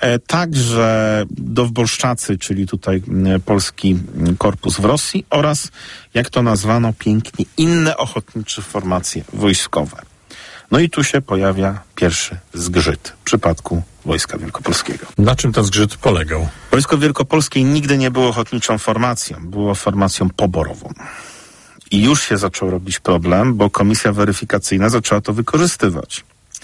także dowbolszczacy, czyli tutaj polski korpus w Rosji oraz, jak to nazwano pięknie, inne ochotnicze formacje wojskowe. No i tu się pojawia pierwszy zgrzyt w przypadku Wojska Wielkopolskiego. Na czym ten zgrzyt polegał? Wojsko Wielkopolskie nigdy nie było ochotniczą formacją, było formacją poborową. I już się zaczął robić problem, bo komisja weryfikacyjna zaczęła to wykorzystywać.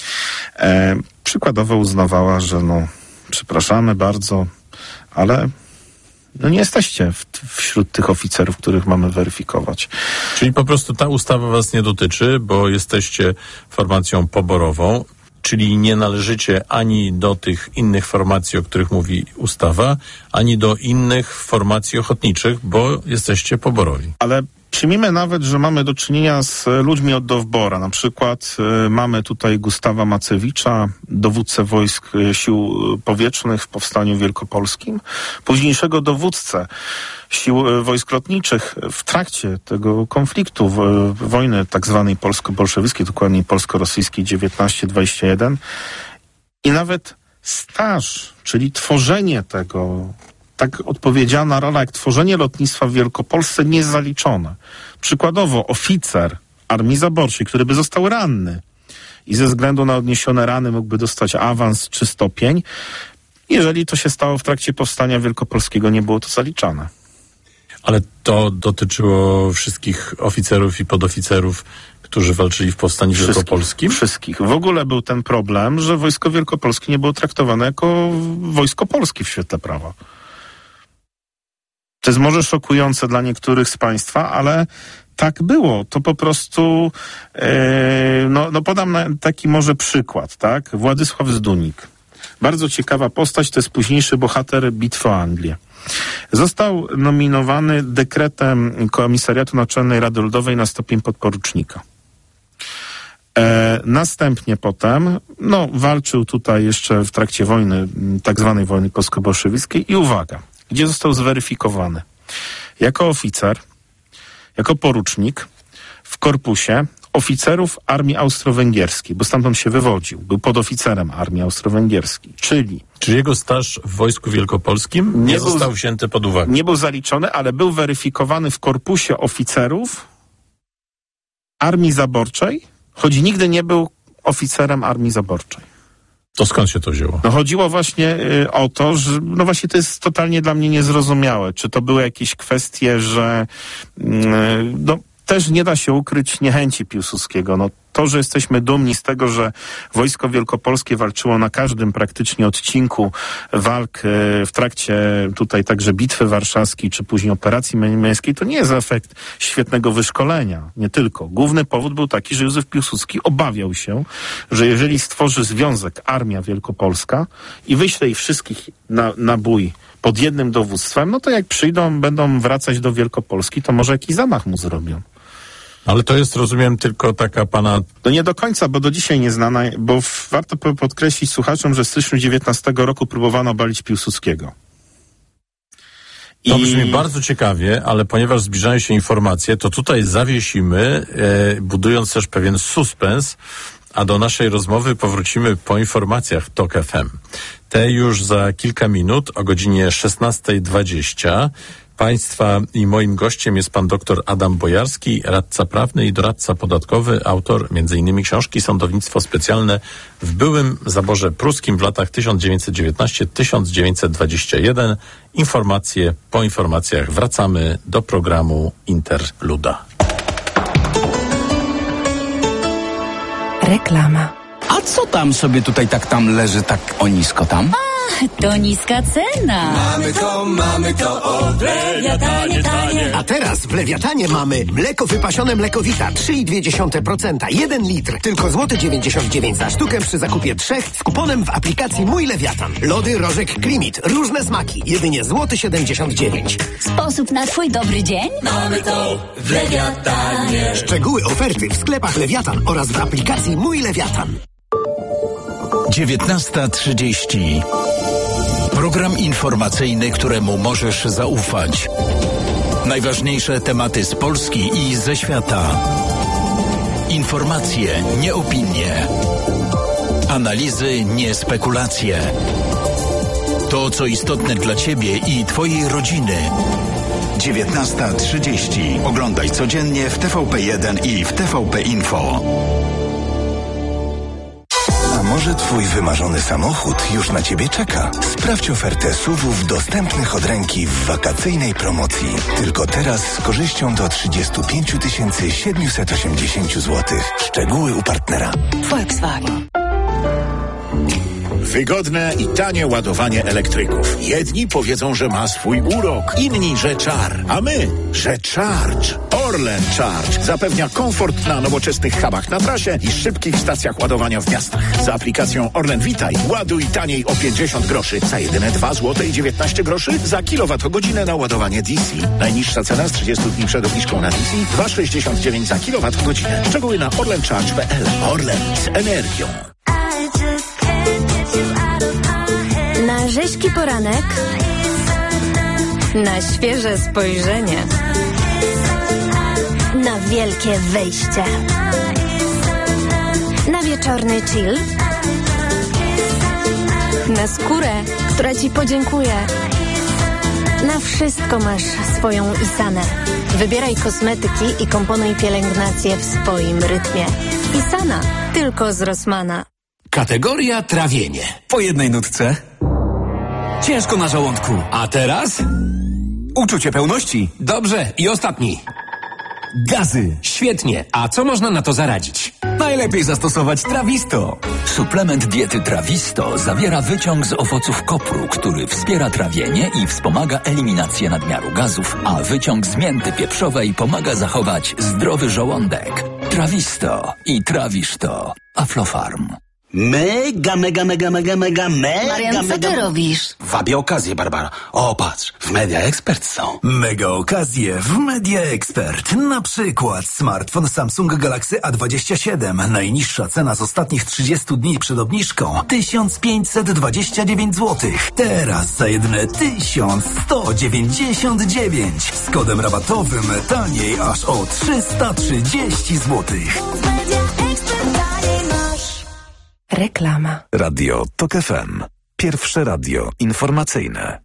Przykładowo uznawała, że przepraszamy bardzo, ale nie jesteście wśród tych oficerów, których mamy weryfikować. Czyli po prostu ta ustawa was nie dotyczy, bo jesteście formacją poborową, czyli nie należycie ani do tych innych formacji, o których mówi ustawa, ani do innych formacji ochotniczych, bo jesteście poborowi. Ale przyjmijmy nawet, że mamy do czynienia z ludźmi od dowbora. Na przykład mamy tutaj Gustawa Macewicza, dowódcę wojsk sił powietrznych w Powstaniu Wielkopolskim, późniejszego dowódcę sił wojsk lotniczych w trakcie tego konfliktu, wojny tak zwanej polsko-bolszewickiej, dokładniej polsko-rosyjskiej 1921. I nawet staż, czyli tworzenie tego, tak odpowiedzialna rola jak tworzenie lotnictwa w Wielkopolsce nie jest zaliczone. Przykładowo oficer Armii Zaborczej, który by został ranny i ze względu na odniesione rany mógłby dostać awans czy stopień, jeżeli to się stało w trakcie Powstania Wielkopolskiego, nie było to zaliczane. Ale to dotyczyło wszystkich oficerów i podoficerów, którzy walczyli w Powstaniu Wielkopolskim? Wszystkich. W ogóle był ten problem, że Wojsko Wielkopolskie nie było traktowane jako wojsko polskie w świetle prawa. To jest może szokujące dla niektórych z Państwa, ale tak było. To po prostu, podam taki może przykład, tak? Władysław Zdunik. Bardzo ciekawa postać, to jest późniejszy bohater bitwy o Anglię. Został nominowany dekretem Komisariatu Naczelnej Rady Ludowej na stopień podporucznika. Następnie potem, walczył tutaj jeszcze w trakcie wojny, tak zwanej wojny polsko-bolszewickiej i uwaga, gdzie został zweryfikowany. Jako oficer, jako porucznik w korpusie oficerów Armii Austro-Węgierskiej, bo stamtąd się wywodził. Był podoficerem Armii Austro-Węgierskiej, Czyli jego staż w Wojsku Wielkopolskim nie został wzięty pod uwagę? Nie był zaliczony, ale był weryfikowany w korpusie oficerów Armii Zaborczej, choć nigdy nie był oficerem Armii Zaborczej. To skąd się to wzięło? Chodziło właśnie o to, że właśnie to jest totalnie dla mnie niezrozumiałe. Czy to były jakieś kwestie, że też nie da się ukryć niechęci Piłsudskiego. To, że jesteśmy dumni z tego, że Wojsko Wielkopolskie walczyło na każdym praktycznie odcinku walk w trakcie tutaj także Bitwy Warszawskiej, czy później operacji mieńskiej, to nie jest efekt świetnego wyszkolenia. Nie tylko. Główny powód był taki, że Józef Piłsudski obawiał się, że jeżeli stworzy związek Armia Wielkopolska i wyśle ich wszystkich na bój pod jednym dowództwem, to jak przyjdą, będą wracać do Wielkopolski, to może jakiś zamach mu zrobią. Ale to jest, rozumiem, tylko taka pana... No nie do końca, bo do dzisiaj nieznana, bo warto podkreślić słuchaczom, że w styczniu 19 roku próbowano obalić Piłsudskiego. To brzmi bardzo ciekawie, ale ponieważ zbliżają się informacje, to tutaj zawiesimy, budując też pewien suspens, a do naszej rozmowy powrócimy po informacjach TOK FM. Te już za kilka minut o godzinie 16:20. Państwa i moim gościem jest pan dr Adam Bojarski, radca prawny i doradca podatkowy, autor m.in. książki Sądownictwo specjalne w byłym zaborze pruskim w latach 1919-1921. Informacje po informacjach. Wracamy do programu Interluda. Reklama. A co tam sobie tutaj tam leży tak o nisko tam? To niska cena. Mamy to od Lewiatanie tanie. A teraz w Lewiatanie mamy mleko wypasione Mlekowita 3,2%, 1 litr, tylko złoty 99 za sztukę przy zakupie 3 z kuponem w aplikacji Mój Lewiatan. Lody Rożek Klimit, różne smaki, jedynie złoty 79. Sposób na twój dobry dzień? Mamy to w Lewiatanie. Szczegóły oferty w sklepach Lewiatan oraz w aplikacji Mój Lewiatan. 19:30. Program informacyjny, któremu możesz zaufać. Najważniejsze tematy z Polski i ze świata. Informacje, nie opinie. Analizy, nie spekulacje. To, co istotne dla Ciebie i Twojej rodziny. 19:30. Oglądaj codziennie w TVP1 i w TVP Info. A może twój wymarzony samochód już na ciebie czeka? Sprawdź ofertę SUV-ów dostępnych od ręki w wakacyjnej promocji. Tylko teraz z korzyścią do 35 780 zł. Szczegóły u partnera. Volkswagen. Wygodne i tanie ładowanie elektryków. Jedni powiedzą, że ma swój urok, inni, że czar, a my, że Charge. Orlen Charge zapewnia komfort na nowoczesnych hubach na trasie i szybkich stacjach ładowania w miastach. Z aplikacją Orlen Witaj ładuj taniej o 50 groszy za jedyne 2 zł i 19 groszy za kilowatogodzinę na ładowanie DC. Najniższa cena z 30 dni przed obniżką na DC 2,69 za kilowatogodzinę. Szczegóły na orlencharge.pl. Orlen z energią. Na rzeźki poranek, na świeże spojrzenie, na wielkie wejście, na wieczorny chill, na skórę, która Ci podziękuje. Na wszystko masz swoją Isanę. Wybieraj kosmetyki i komponuj pielęgnację w swoim rytmie. Isana, tylko z Rossmana. Kategoria trawienie. Po jednej nutce. Ciężko na żołądku. A teraz? Uczucie pełności. Dobrze. I ostatni. Gazy. Świetnie. A co można na to zaradzić? Najlepiej zastosować Trawisto. Suplement diety Trawisto zawiera wyciąg z owoców kopru, który wspiera trawienie i wspomaga eliminację nadmiaru gazów, a wyciąg z mięty pieprzowej pomaga zachować zdrowy żołądek. Trawisto i trawisz to. Aflofarm. Mega. Marian, co ty robisz? Wabię okazję, Barbara. O, patrz, w Media Expert są. Mega okazje w Media Expert. Na przykład smartfon Samsung Galaxy A27. Najniższa cena z ostatnich 30 dni przed obniżką 1529 zł. Teraz za jedyne 1199. Z kodem rabatowym taniej aż o 330 zł. Reklama. Radio TOK FM. Pierwsze radio informacyjne.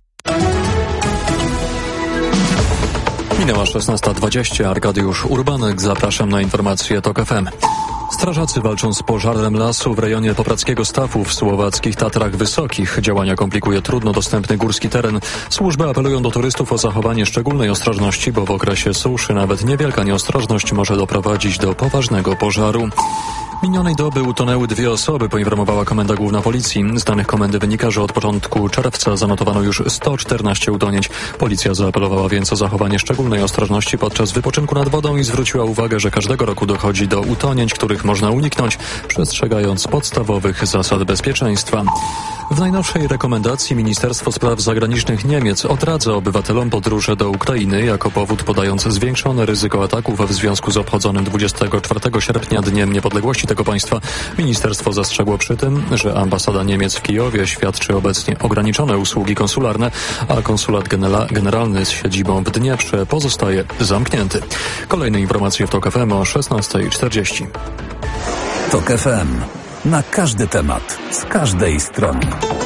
Minęła 16:20. Arkadiusz Urbanek. Zapraszam na informacje TOK FM. Strażacy walczą z pożarem lasu w rejonie Popradzkiego Stawu w słowackich Tatrach Wysokich. Działania komplikuje trudno dostępny górski teren. Służby apelują do turystów o zachowanie szczególnej ostrożności, bo w okresie suszy nawet niewielka nieostrożność może doprowadzić do poważnego pożaru. Minionej doby utonęły 2 osoby, poinformowała Komenda Główna Policji. Z danych komendy wynika, że od początku czerwca zanotowano już 114 utonięć. Policja zaapelowała więc o zachowanie szczególnej ostrożności podczas wypoczynku nad wodą i zwróciła uwagę, że każdego roku dochodzi do utonięć, których można uniknąć, przestrzegając podstawowych zasad bezpieczeństwa. W najnowszej rekomendacji Ministerstwo Spraw Zagranicznych Niemiec odradza obywatelom podróże do Ukrainy jako powód, podając zwiększone ryzyko ataków w związku z obchodzonym 24 sierpnia Dniem Niepodległości tego państwa. Ministerstwo zastrzegło przy tym, że ambasada Niemiec w Kijowie świadczy obecnie ograniczone usługi konsularne, a konsulat generalny z siedzibą w Dnieprze pozostaje zamknięty. Kolejne informacje w TOK FM o 16:40. TOK FM. Na każdy temat, z każdej strony.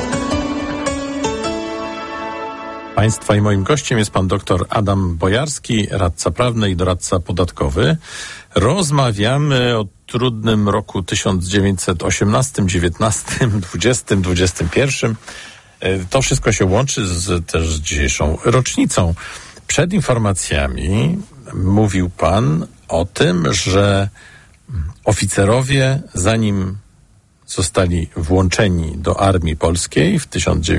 Państwa i moim gościem jest pan dr Adam Bojarski, radca prawny i doradca podatkowy. Rozmawiamy o trudnym roku 1918, 19, 20, 21. To wszystko się łączy z też dzisiejszą rocznicą. Przed informacjami mówił pan o tym, że oficerowie, zanim zostali włączeni do armii polskiej w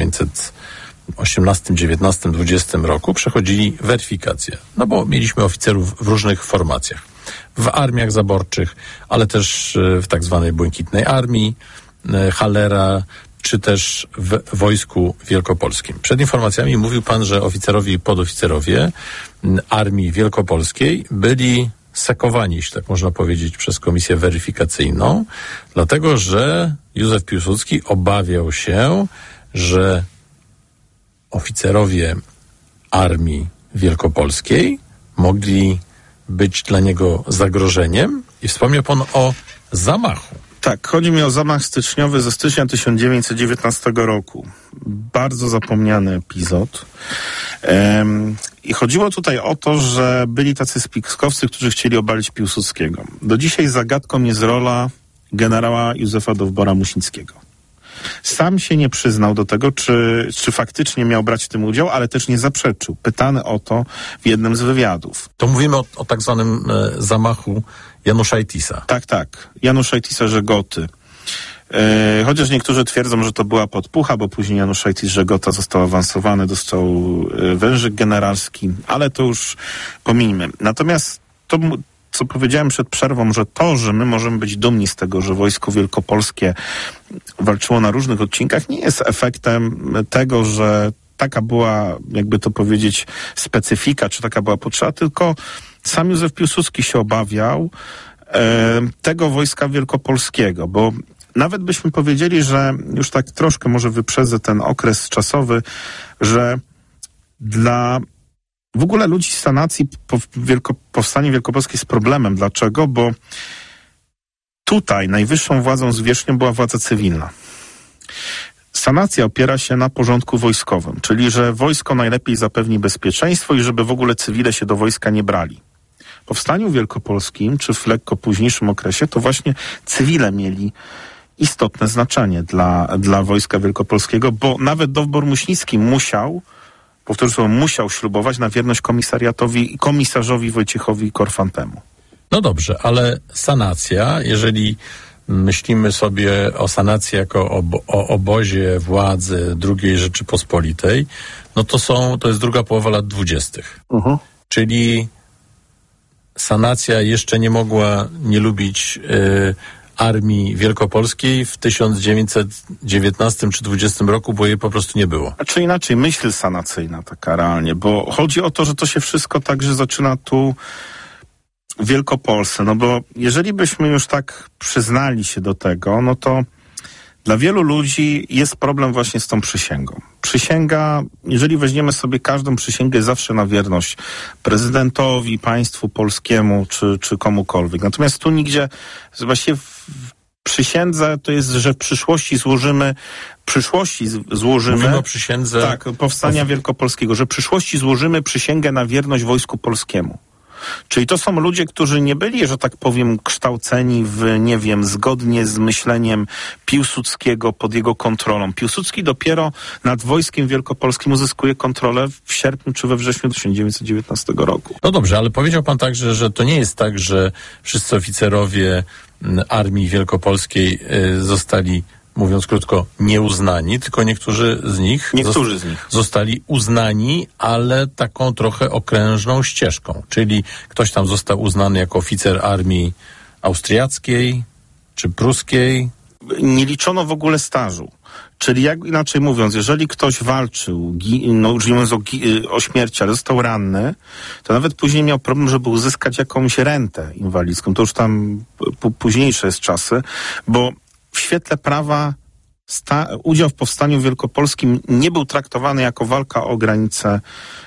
1918, 19, 20 roku, przechodzili weryfikację. No bo mieliśmy oficerów w różnych formacjach. W armiach zaborczych, ale też w tak zwanej Błękitnej Armii, Hallera, czy też w Wojsku Wielkopolskim. Przed informacjami mówił pan, że oficerowie i podoficerowie Armii Wielkopolskiej byli sekowani, jeśli tak można powiedzieć, przez komisję weryfikacyjną, dlatego że Józef Piłsudski obawiał się, że oficerowie Armii Wielkopolskiej mogli być dla niego zagrożeniem i wspomniał pan o zamachu. Tak, chodzi mi o zamach styczniowy ze stycznia 1919 roku. Bardzo zapomniany epizod. I chodziło tutaj o to, że byli tacy spiskowcy, którzy chcieli obalić Piłsudskiego. Do dzisiaj zagadką jest rola generała Józefa Dowbora-Muśnickiego. Sam się nie przyznał do tego, czy faktycznie miał brać w tym udział, ale też nie zaprzeczył. Pytany o to w jednym z wywiadów. To mówimy o tak zwanym zamachu Januszajtisa. Tak. Januszajtisa Żegoty. Chociaż niektórzy twierdzą, że to była podpucha, bo później Januszajtis Żegota został awansowany, dostał wężyk generalski, ale to już pomijmy. Natomiast to, co powiedziałem przed przerwą, że to, że my możemy być dumni z tego, że Wojsko Wielkopolskie walczyło na różnych odcinkach, nie jest efektem tego, że taka była, jakby to powiedzieć, specyfika, czy taka była potrzeba, tylko sam Józef Piłsudski się obawiał tego Wojska Wielkopolskiego, bo nawet byśmy powiedzieli, że już tak troszkę może wyprzedzę ten okres czasowy, że dla w ogóle ludzi z sanacji powstanie wielkopolskie jest problemem. Dlaczego? Bo tutaj najwyższą władzą zwierzchnią była władza cywilna. Sanacja opiera się na porządku wojskowym, czyli że wojsko najlepiej zapewni bezpieczeństwo i żeby w ogóle cywile się do wojska nie brali. W powstaniu wielkopolskim, czy w lekko późniejszym okresie, to właśnie cywile mieli istotne znaczenie dla Wojska Wielkopolskiego, bo nawet Dowbor-Muśnicki musiał ślubować na wierność komisarzowi Wojciechowi Korfantemu. No dobrze, ale sanacja, jeżeli myślimy sobie o sanacji jako o obozie władzy II Rzeczypospolitej, no to jest druga połowa lat 20. Czyli sanacja jeszcze nie mogła nie lubić Armii Wielkopolskiej w 1919 czy 20 roku, bo jej po prostu nie było. A czy inaczej, myśl sanacyjna taka realnie, bo chodzi o to, że to się wszystko także zaczyna tu w Wielkopolsce, no bo jeżeli byśmy już tak przyznali się do tego, no to dla wielu ludzi jest problem właśnie z tą przysięgą. Przysięga, jeżeli weźmiemy sobie każdą przysięgę, jest zawsze na wierność prezydentowi, państwu polskiemu, czy komukolwiek. Natomiast tu nigdzie, właściwie w przysiędze to jest, że w przyszłości złożymy Mówimy o przysiędze. Tak, powstania wielkopolskiego, że w przyszłości złożymy przysięgę na wierność Wojsku Polskiemu. Czyli to są ludzie, którzy nie byli, że tak powiem, kształceni zgodnie z myśleniem Piłsudskiego pod jego kontrolą. Piłsudski dopiero nad wojskiem wielkopolskim uzyskuje kontrolę w sierpniu czy we wrześniu 1919 roku. No dobrze, ale powiedział pan także, że to nie jest tak, że wszyscy oficerowie Armii Wielkopolskiej zostali, mówiąc krótko, nieuznani, tylko niektórzy z nich zostali uznani, ale taką trochę okrężną ścieżką. Czyli ktoś tam został uznany jako oficer armii austriackiej czy pruskiej. Nie liczono w ogóle stażu. Czyli jak inaczej mówiąc, jeżeli ktoś walczył, już nie mówiąc o śmierci, ale został ranny, to nawet później miał problem, żeby uzyskać jakąś rentę inwalidzką. To już tam późniejsze jest czasy, bo w świetle prawa udział w powstaniu wielkopolskim nie był traktowany jako walka o granice,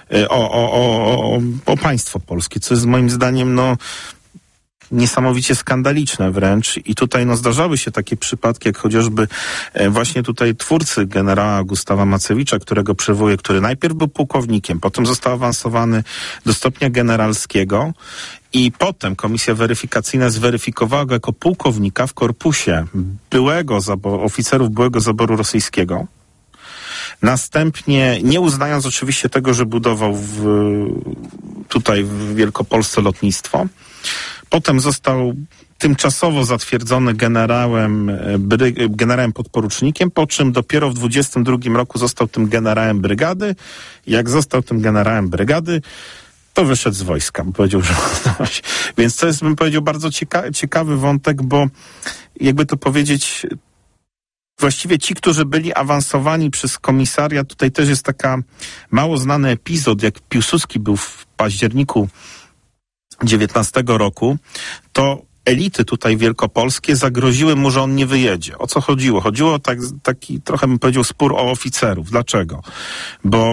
o państwo polskie, co jest moim zdaniem, niesamowicie skandaliczne wręcz. I tutaj zdarzały się takie przypadki, jak chociażby właśnie tutaj twórcy generała Gustawa Macewicza, którego przywołuję, który najpierw był pułkownikiem, potem został awansowany do stopnia generalskiego i potem komisja weryfikacyjna zweryfikowała go jako pułkownika w korpusie oficerów byłego zaboru rosyjskiego. Następnie, nie uznając oczywiście tego, że budował tutaj w Wielkopolsce lotnictwo, potem został tymczasowo zatwierdzony generałem podporucznikiem, po czym dopiero w 22 roku został tym generałem brygady. Jak został tym generałem brygady, to wyszedł z wojska, bo powiedział, że... Więc to jest, bym powiedział, bardzo ciekawy wątek, bo jakby to powiedzieć, właściwie ci, którzy byli awansowani przez komisariat, tutaj też jest taka mało znany epizod, jak Piłsudski był w październiku 19 roku, to elity tutaj wielkopolskie zagroziły mu, że on nie wyjedzie. O co chodziło? Chodziło o taki trochę, bym powiedział, spór o oficerów. Dlaczego? Bo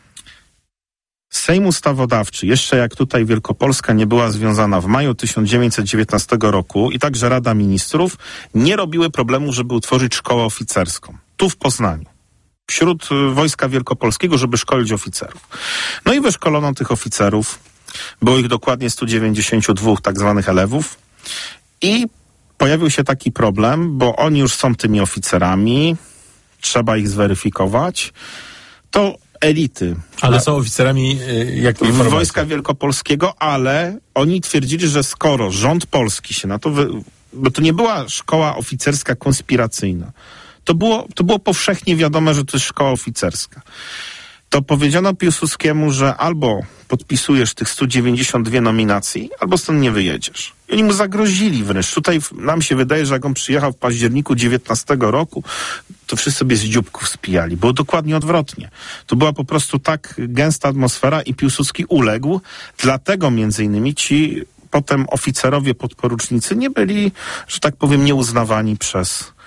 Sejm Ustawodawczy, jeszcze jak tutaj Wielkopolska nie była związana w maju 1919 roku i także Rada Ministrów, nie robiły problemu, żeby utworzyć szkołę oficerską. Tu w Poznaniu. Wśród Wojska Wielkopolskiego, żeby szkolić oficerów. No i wyszkolono tych oficerów. Było ich dokładnie 192 tak zwanych elewów i pojawił się taki problem, bo oni już są tymi oficerami, trzeba ich zweryfikować. To elity. Ale są oficerami jakiej formacji? Wojska Wielkopolskiego, ale oni twierdzili, że skoro rząd polski się na to... Bo to nie była szkoła oficerska konspiracyjna. To było powszechnie wiadome, że to jest szkoła oficerska. To powiedziano Piłsudskiemu, że albo podpisujesz tych 192 nominacji, albo stąd nie wyjedziesz. I oni mu zagrozili wręcz. Tutaj nam się wydaje, że jak on przyjechał w październiku 19 roku, to wszyscy sobie z dzióbków spijali. Było dokładnie odwrotnie. To była po prostu tak gęsta atmosfera i Piłsudski uległ. Dlatego między innymi ci potem oficerowie podporucznicy nie byli, że tak powiem, nieuznawani przez,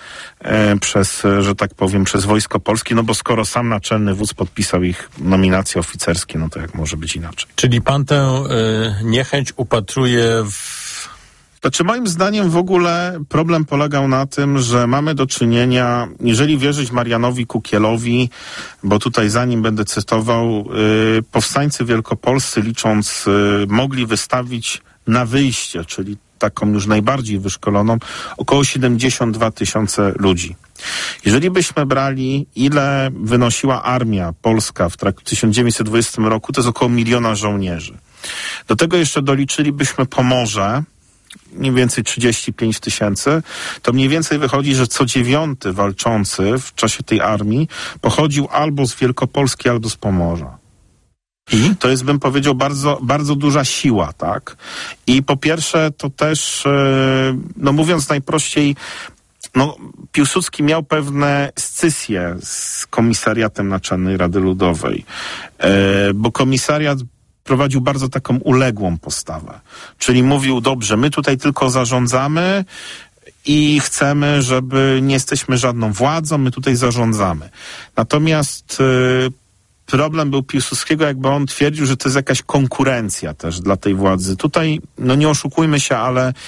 że tak powiem, przez Wojsko Polskie, bo skoro sam naczelny wódz podpisał ich nominacje oficerskie, to jak może być inaczej. Czyli pan tę niechęć upatruje Znaczy moim zdaniem w ogóle problem polegał na tym, że mamy do czynienia, jeżeli wierzyć Marianowi Kukielowi, bo tutaj za nim będę cytował, powstańcy wielkopolscy licząc mogli wystawić na wyjście, czyli taką już najbardziej wyszkoloną, około 72 000 ludzi. Jeżeli byśmy brali, ile wynosiła armia polska w 1920 roku, to jest około 1 000 000 żołnierzy. Do tego jeszcze doliczylibyśmy Pomorze, mniej więcej 35 000, to mniej więcej wychodzi, że co 9 walczący w czasie tej armii pochodził albo z Wielkopolski, albo z Pomorza. I to jest, bym powiedział, bardzo, bardzo duża siła, tak? I po pierwsze, to też, mówiąc najprościej, Piłsudski miał pewne scysje z komisariatem Naczelnej Rady Ludowej, bo komisariat prowadził bardzo taką uległą postawę. Czyli mówił, dobrze, my tutaj tylko zarządzamy i chcemy, żeby nie jesteśmy żadną władzą, my tutaj zarządzamy. Natomiast problem był Piłsudskiego, jakby on twierdził, że to jest jakaś konkurencja też dla tej władzy. Tutaj, nie oszukujmy się, ale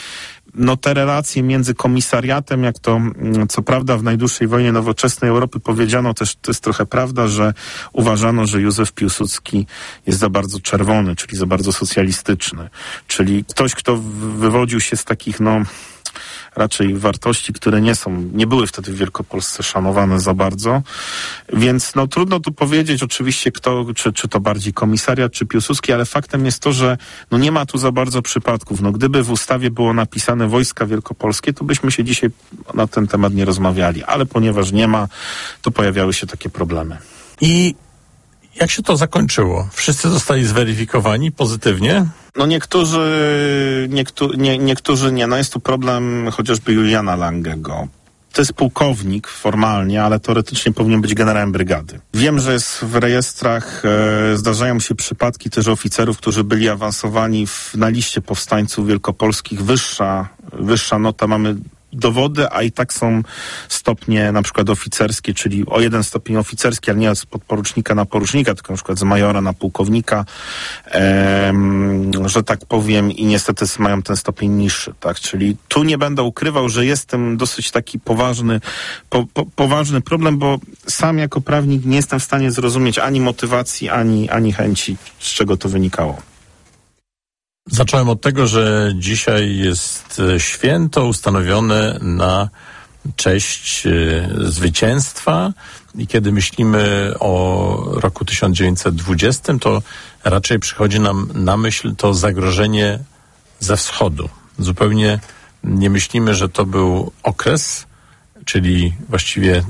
te relacje między komisariatem, jak to co prawda w najdłuższej wojnie nowoczesnej Europy powiedziano, też to jest trochę prawda, że uważano, że Józef Piłsudski jest za bardzo czerwony, czyli za bardzo socjalistyczny. Czyli ktoś, kto wywodził się z takich, raczej wartości, które nie były wtedy w Wielkopolsce szanowane za bardzo. Więc trudno tu powiedzieć oczywiście kto, czy to bardziej komisariat, czy Piłsudski, ale faktem jest to, że nie ma tu za bardzo przypadków. Gdyby w ustawie było napisane Wojska Wielkopolskie, to byśmy się dzisiaj na ten temat nie rozmawiali. Ale ponieważ nie ma, to pojawiały się takie problemy. I jak się to zakończyło? Wszyscy zostali zweryfikowani pozytywnie? Niektórzy nie. Jest tu problem chociażby Juliana Langego. To jest pułkownik formalnie, ale teoretycznie powinien być generałem brygady. Wiem, że jest w rejestrach, zdarzają się przypadki też oficerów, którzy byli awansowani na liście powstańców wielkopolskich. Wyższa nota, mamy dowody, a i tak są stopnie na przykład oficerskie, czyli o 1 stopień oficerski, ale nie z podporucznika na porucznika, tylko na przykład z majora na pułkownika, że tak powiem, i niestety mają ten stopień niższy, tak? Czyli tu nie będę ukrywał, że jest tym dosyć taki poważny problem, bo sam jako prawnik nie jestem w stanie zrozumieć ani motywacji, ani chęci, z czego to wynikało. Zacząłem od tego, że dzisiaj jest święto ustanowione na cześć zwycięstwa i kiedy myślimy o roku 1920, to raczej przychodzi nam na myśl to zagrożenie ze wschodu. Zupełnie nie myślimy, że to był okres, czyli właściwie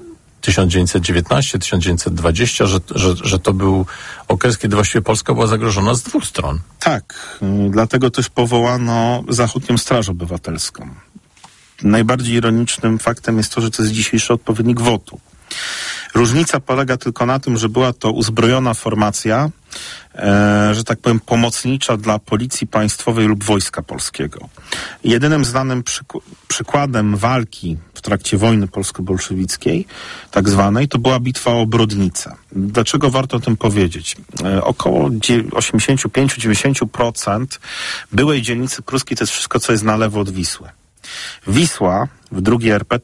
1919-1920, że to był okres, kiedy właściwie Polska była zagrożona z dwóch stron. Tak, dlatego też powołano Zachodnią Straż Obywatelską. Najbardziej ironicznym faktem jest to, że to jest dzisiejszy odpowiednik WOT-u. Różnica polega tylko na tym, że była to uzbrojona formacja, że tak powiem, pomocnicza dla Policji Państwowej lub Wojska Polskiego. Jedynym znanym przykładem walki w trakcie wojny polsko-bolszewickiej, tak zwanej, to była bitwa o Brodnicę. Dlaczego warto o tym powiedzieć? Około 85-90% byłej dzielnicy pruskiej to jest wszystko, co jest na lewo od Wisły. Wisła w II RP